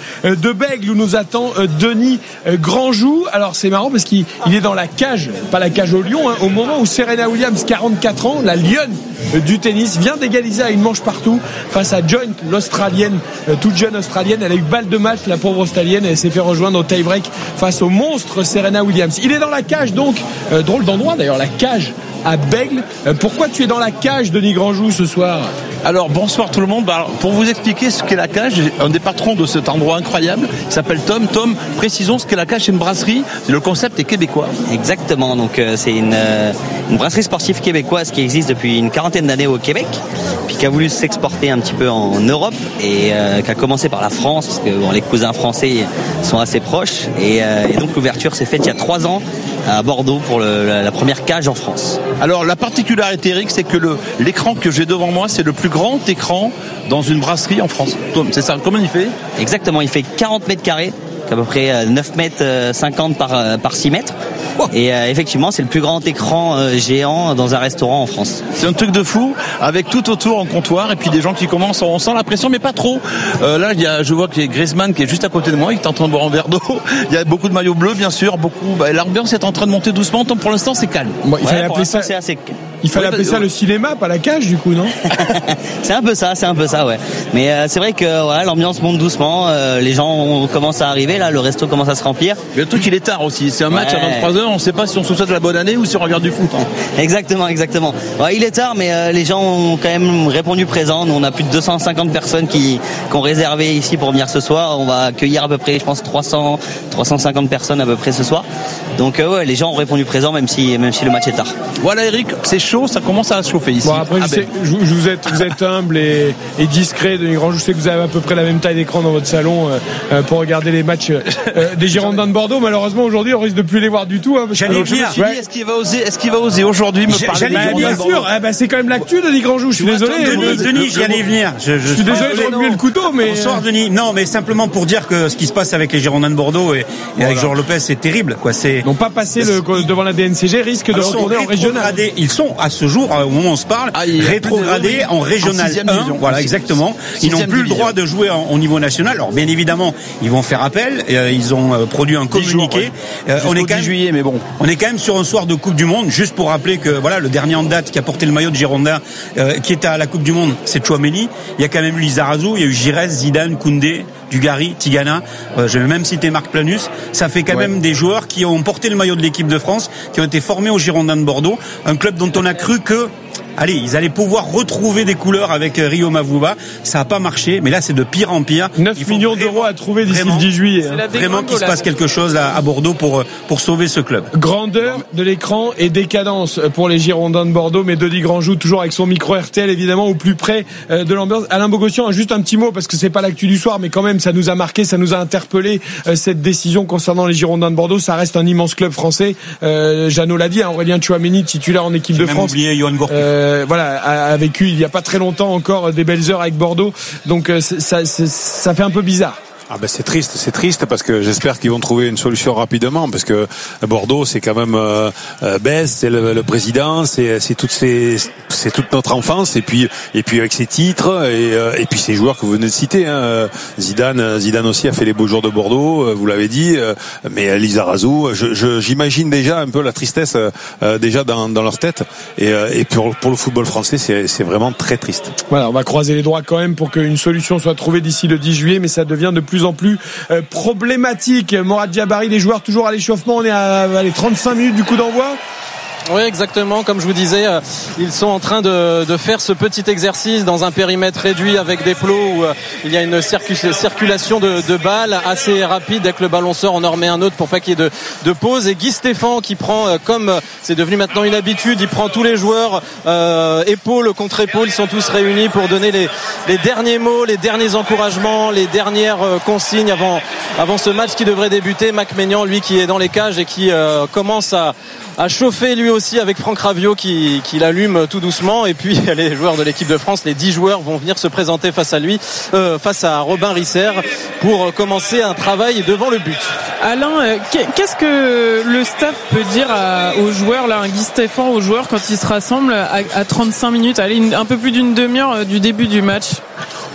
de Bègle où nous attend Denis Grandjou. Alors c'est marrant parce qu'il il est dans la cage, pas la cage au lion, hein, au moment où Serena Williams, quarante-quatre ans, la lionne du tennis, vient d'égaliser à une manche partout face à Joint, l'Australienne, toute jeune Australienne. Elle a eu balle de match, la pauvre Australienne, et elle s'est fait rejoindre au tie-break face au monstre Serena Williams. Il est dans la cage donc, euh, drôle d'endroit d'ailleurs, la cage à Bègle. Euh, pourquoi tu es dans la cage, Denis Grandjou, ce soir ? Alors bonsoir tout le monde. Bah, pour vous expliquer ce qu'est la cage, un des patrons de cet endroit incroyable, il s'appelle Tom. Tom, précisons ce qu'est la cage, c'est une brasserie. Le concept est québécois. Exactement. Donc euh, c'est une, euh, une brasserie sportive québécoise qui existe depuis une quarantaine d'années au Québec, puis qui a voulu s'exporter un petit peu en Europe et euh, qui a commencé par la France parce que bon, les cousins français sont assez proches et, euh, et donc l'ouverture s'est faite il y a trois ans à Bordeaux pour le, la, la première cage en France. Alors la particularité, Eric, c'est que le, l'écran que j'ai devant moi, c'est le plus grand écran dans une brasserie en France. C'est ça, comment il fait ? Exactement, il fait quarante mètres carrés, à peu près neuf mètres cinquante par, par six mètres. Et euh, effectivement, c'est le plus grand écran euh, géant dans un restaurant en France. C'est un truc de fou, avec tout autour en comptoir et puis des gens qui commencent, on sent la pression, mais pas trop. Euh, là, il y a, je vois qu'il y a Griezmann qui est juste à côté de moi, il est en train de boire un verre d'eau. Il y a beaucoup de maillots bleus, bien sûr, beaucoup. Bah, l'ambiance est en train de monter doucement. Donc pour l'instant, c'est calme. Bon, il ouais, fallait appeler ça. C'est assez... Il fallait ouais, appeler ça le cinéma, pas la cage, du coup, non ? C'est un peu ça, c'est un peu ça, ouais. Mais euh, c'est vrai que voilà, l'ambiance monte doucement. Euh, les gens commencent à arriver, là, le resto commence à se remplir. Mais le truc, il est tard aussi. C'est un match ouais. à vingt-trois heures. On ne sait pas si on se souhaite la bonne année ou si on regarde du foot. Hein. Exactement, exactement. Ouais, il est tard, mais euh, les gens ont quand même répondu présent. Nous, on a plus de deux cent cinquante personnes qui, qui ont réservé ici pour venir ce soir. On va accueillir à peu près, je pense, trois cents, trois cent cinquante personnes à peu près ce soir. Donc euh, ouais, les gens ont répondu présent, même si, même si le match est tard. Voilà, Eric, c'est chaud, ça commence à chauffer ici. Bon, après, ah je ben. sais, je, je vous êtes, vous êtes humble et, et discret, Denis Grandjou. Je sais que vous avez à peu près la même taille d'écran dans votre salon euh, pour regarder les matchs euh, des Girondins de Bordeaux. Malheureusement, aujourd'hui, on risque de plus les voir du tout. Hein, J'allais venir. Je me suis dit, est-ce qu'il va oser, est-ce qu'il va oser aujourd'hui me parler bah, bien sûr. Eh ben, c'est quand même l'actu, Denis Grandjou. Je suis désolé. Denis, Denis, j'y allais venir. Je, je, je suis désolé de remuer le couteau, mais bonsoir, Denis. Non, mais simplement pour dire que ce qui se passe avec les Girondins de Bordeaux et, et voilà. avec Jean Lopez, c'est terrible, quoi. C'est n'ont pas passé le, devant la D N C G, risque de retourner en régional. Ils sont à ce jour, au moment où on se parle, ah, rétrogradés en régional un. Division, voilà, exactement. Ils n'ont plus division. le droit de jouer en, au niveau national. Alors, bien évidemment, ils vont faire appel. Euh, ils ont euh, produit un communiqué. Jours, ouais. euh, on est quand même, juillet, mais bon. On est quand même sur un soir de Coupe du Monde. Juste pour rappeler que voilà, le dernier en date qui a porté le maillot de Girondins, euh, qui était à la Coupe du Monde, c'est Tchouaméni. Il y a quand même eu Lizarazu, il y a eu Giresse, Zidane, Koundé, Dugarry, Tigana. Euh, je vais même citer Marc Planus. Ça fait quand ouais. même des joueurs qui ont porté le maillot de l'équipe de France, qui ont été formés aux Girondins de Bordeaux, un club dont on a cru que allez, ils allaient pouvoir retrouver des couleurs avec Rio Mavuba. Ça n'a pas marché, mais là, c'est de pire en pire. neuf millions vraiment, d'euros à trouver d'ici le dix juillet. Hein. Vraiment qu'il se passe quelque chose là, à Bordeaux pour, pour sauver ce club. Grandeur de l'écran et décadence pour les Girondins de Bordeaux, mais Denis Grandjou, toujours avec son micro R T L, évidemment, au plus près de l'ambiance. Alain Bogossian, juste un petit mot, parce que c'est pas l'actu du soir, mais quand même, ça nous a marqué, ça nous a interpellé, cette décision concernant les Girondins de Bordeaux. Ça reste un immense club français. Euh, Jeannot l'a dit, hein, Aurélien Tchouaméni, titulaire en équipe J'ai de même France. Oublié Johan Gourcuff. Euh, voilà, a, a vécu il y a pas très longtemps encore des belles heures avec Bordeaux, donc ça, ça, ça fait un peu bizarre. Ah ben c'est triste, c'est triste parce que j'espère qu'ils vont trouver une solution rapidement parce que Bordeaux c'est quand même euh, Bess, c'est le, le président, c'est c'est toutes ces c'est toute notre enfance et puis et puis avec ses titres et euh, et puis ces joueurs que vous venez de citer hein, Zidane Zidane aussi a fait les beaux jours de Bordeaux, vous l'avez dit, mais Lizarazu, je, je j'imagine déjà un peu la tristesse euh, déjà dans dans leur tête et et pour pour le football français c'est c'est vraiment très triste. Voilà, on va croiser les doigts quand même pour qu'une solution soit trouvée d'ici le dix juillet, mais ça devient de plus en plus euh, problématique. Morad Djabari, les joueurs toujours à l'échauffement, on est à, à les trente-cinq minutes du coup d'envoi. Oui, exactement. Comme je vous disais, euh, ils sont en train de, de faire ce petit exercice dans un périmètre réduit avec des plots où euh, il y a une circu- circulation de, de balles assez rapide. Dès que le ballon sort, on en remet un autre pour pas qu'il y ait de, de pause. Et Guy Stéphane qui prend, euh, comme c'est devenu maintenant une habitude, il prend tous les joueurs euh, épaule contre épaule. Ils sont tous réunis pour donner les, les derniers mots, les derniers encouragements, les dernières euh, consignes avant, avant ce match qui devrait débuter. Mac Maignan, lui, qui est dans les cages et qui euh, commence à à chauffer lui aussi avec Franck Raviot qui, qui l'allume tout doucement, et puis les joueurs de l'équipe de France, les dix joueurs vont venir se présenter face à lui, euh, face à Robin Risser pour commencer un travail devant le but. Alain, qu'est-ce que le staff peut dire à, aux joueurs, là, un Guy Stéphane aux joueurs quand ils se rassemblent à, à trente-cinq minutes, allez, une, un peu plus d'une demi-heure du début du match?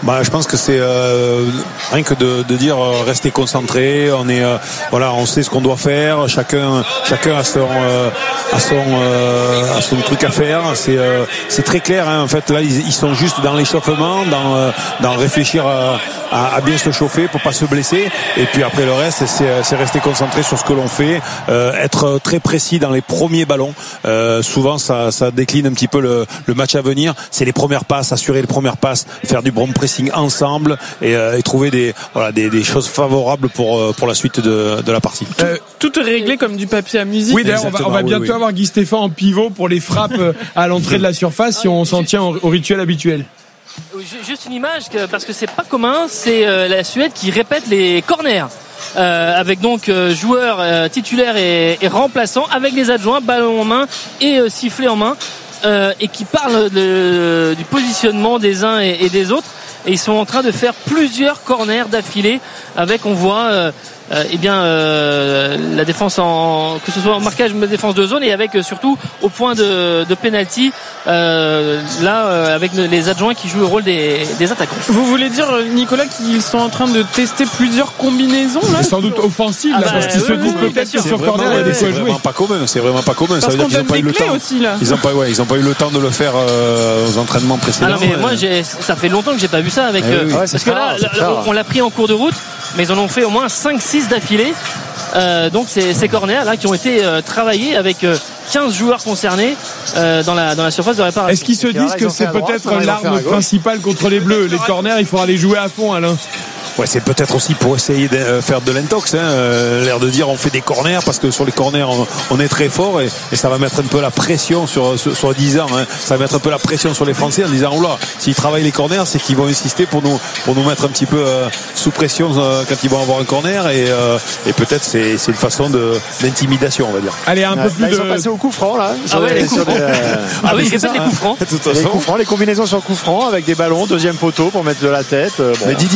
Bah, je pense que c'est euh, rien que de, de dire euh, rester concentré. On est euh, voilà, on sait ce qu'on doit faire. Chacun, chacun a son, euh, a son, euh, a son truc à faire. C'est, euh, c'est très clair. Hein. En fait, là, ils, ils sont juste dans l'échauffement, dans, euh, dans réfléchir à, à, à bien se chauffer pour pas se blesser. Et puis après le reste, c'est, c'est rester concentré sur ce que l'on fait, euh, être très précis dans les premiers ballons. Euh, souvent, ça, ça décline un petit peu le, le match à venir. C'est les premières passes, assurer les premières passes, faire du bon pressing ensemble et, euh, et trouver des voilà des, des choses favorables pour pour la suite de, de la partie. Euh, tout est réglé comme du papier à musique. Oui, d'ailleurs, on va, on va bientôt oui, oui. avoir Guy Stéphane en pivot pour les frappes à l'entrée de la surface si on s'en tient au, au rituel habituel. Juste une image parce que c'est pas commun, c'est la Suède qui répète les corners. Euh, avec donc euh, joueurs euh, titulaires et, et remplaçants avec les adjoints, ballon en main et euh, sifflet en main euh, et qui parlent de, du positionnement des uns et, et des autres. Et ils sont en train de faire plusieurs corners d'affilée avec, on voit, euh, euh, eh bien, euh, la défense en, que ce soit en marquage de défense de zone et avec euh, surtout au point de, de penalty, euh, là, euh, avec les adjoints qui jouent le rôle des, des attaquants. Vous voulez dire, Nicolas, qu'ils sont en train de tester plusieurs combinaisons, là? Sans doute offensives, là, ah bah, parce qu'ils euh, se disent oui, peut-être que sur corner, il y a des fois à jouer. C'est vraiment pas commun, c'est vraiment pas commun. Parce ça veut qu'on dire donne qu'ils des n'ont pas eu le temps. Aussi, là. Ils ont pas, ouais, ils ont pas eu le temps de le faire euh, aux entraînements précédents. Ah non, mais moi, j'ai, ça fait longtemps que j'ai pas vu ça avec, eh oui, euh, ouais, parce que là, là on l'a pris en cours de route, mais ils en ont fait au moins cinq six d'affilée. Euh, donc ces, ces corners là qui ont été euh, travaillés avec euh, quinze joueurs concernés euh, dans la dans la surface de réparation. Est-ce qu'ils se disent que c'est peut-être l'arme principale contre les Bleus? Les corners, il faudra les jouer à fond, Alain. Ouais, c'est peut-être aussi pour essayer de faire de l'intox, hein, euh, l'air de dire on fait des corners parce que sur les corners on, on est très fort et, et ça va mettre un peu la pression sur sur, sur dix ans, hein, ça va mettre un peu la pression sur les Français en disant oula, s'ils travaillent les corners, c'est qu'ils vont insister pour nous pour nous mettre un petit peu euh, sous pression euh, quand ils vont avoir un corner et, euh, et peut-être c'est c'est une façon de d'intimidation, on va dire. Allez, un là, peu plus là, de... ils sont passés au coup franc là. Ah ouais, les coups francs. Ah oui, c'est ça, les coups francs. Les coups francs, les combinaisons sur coup franc avec des ballons, deuxième poteau pour mettre de la tête. Bon, mais Didier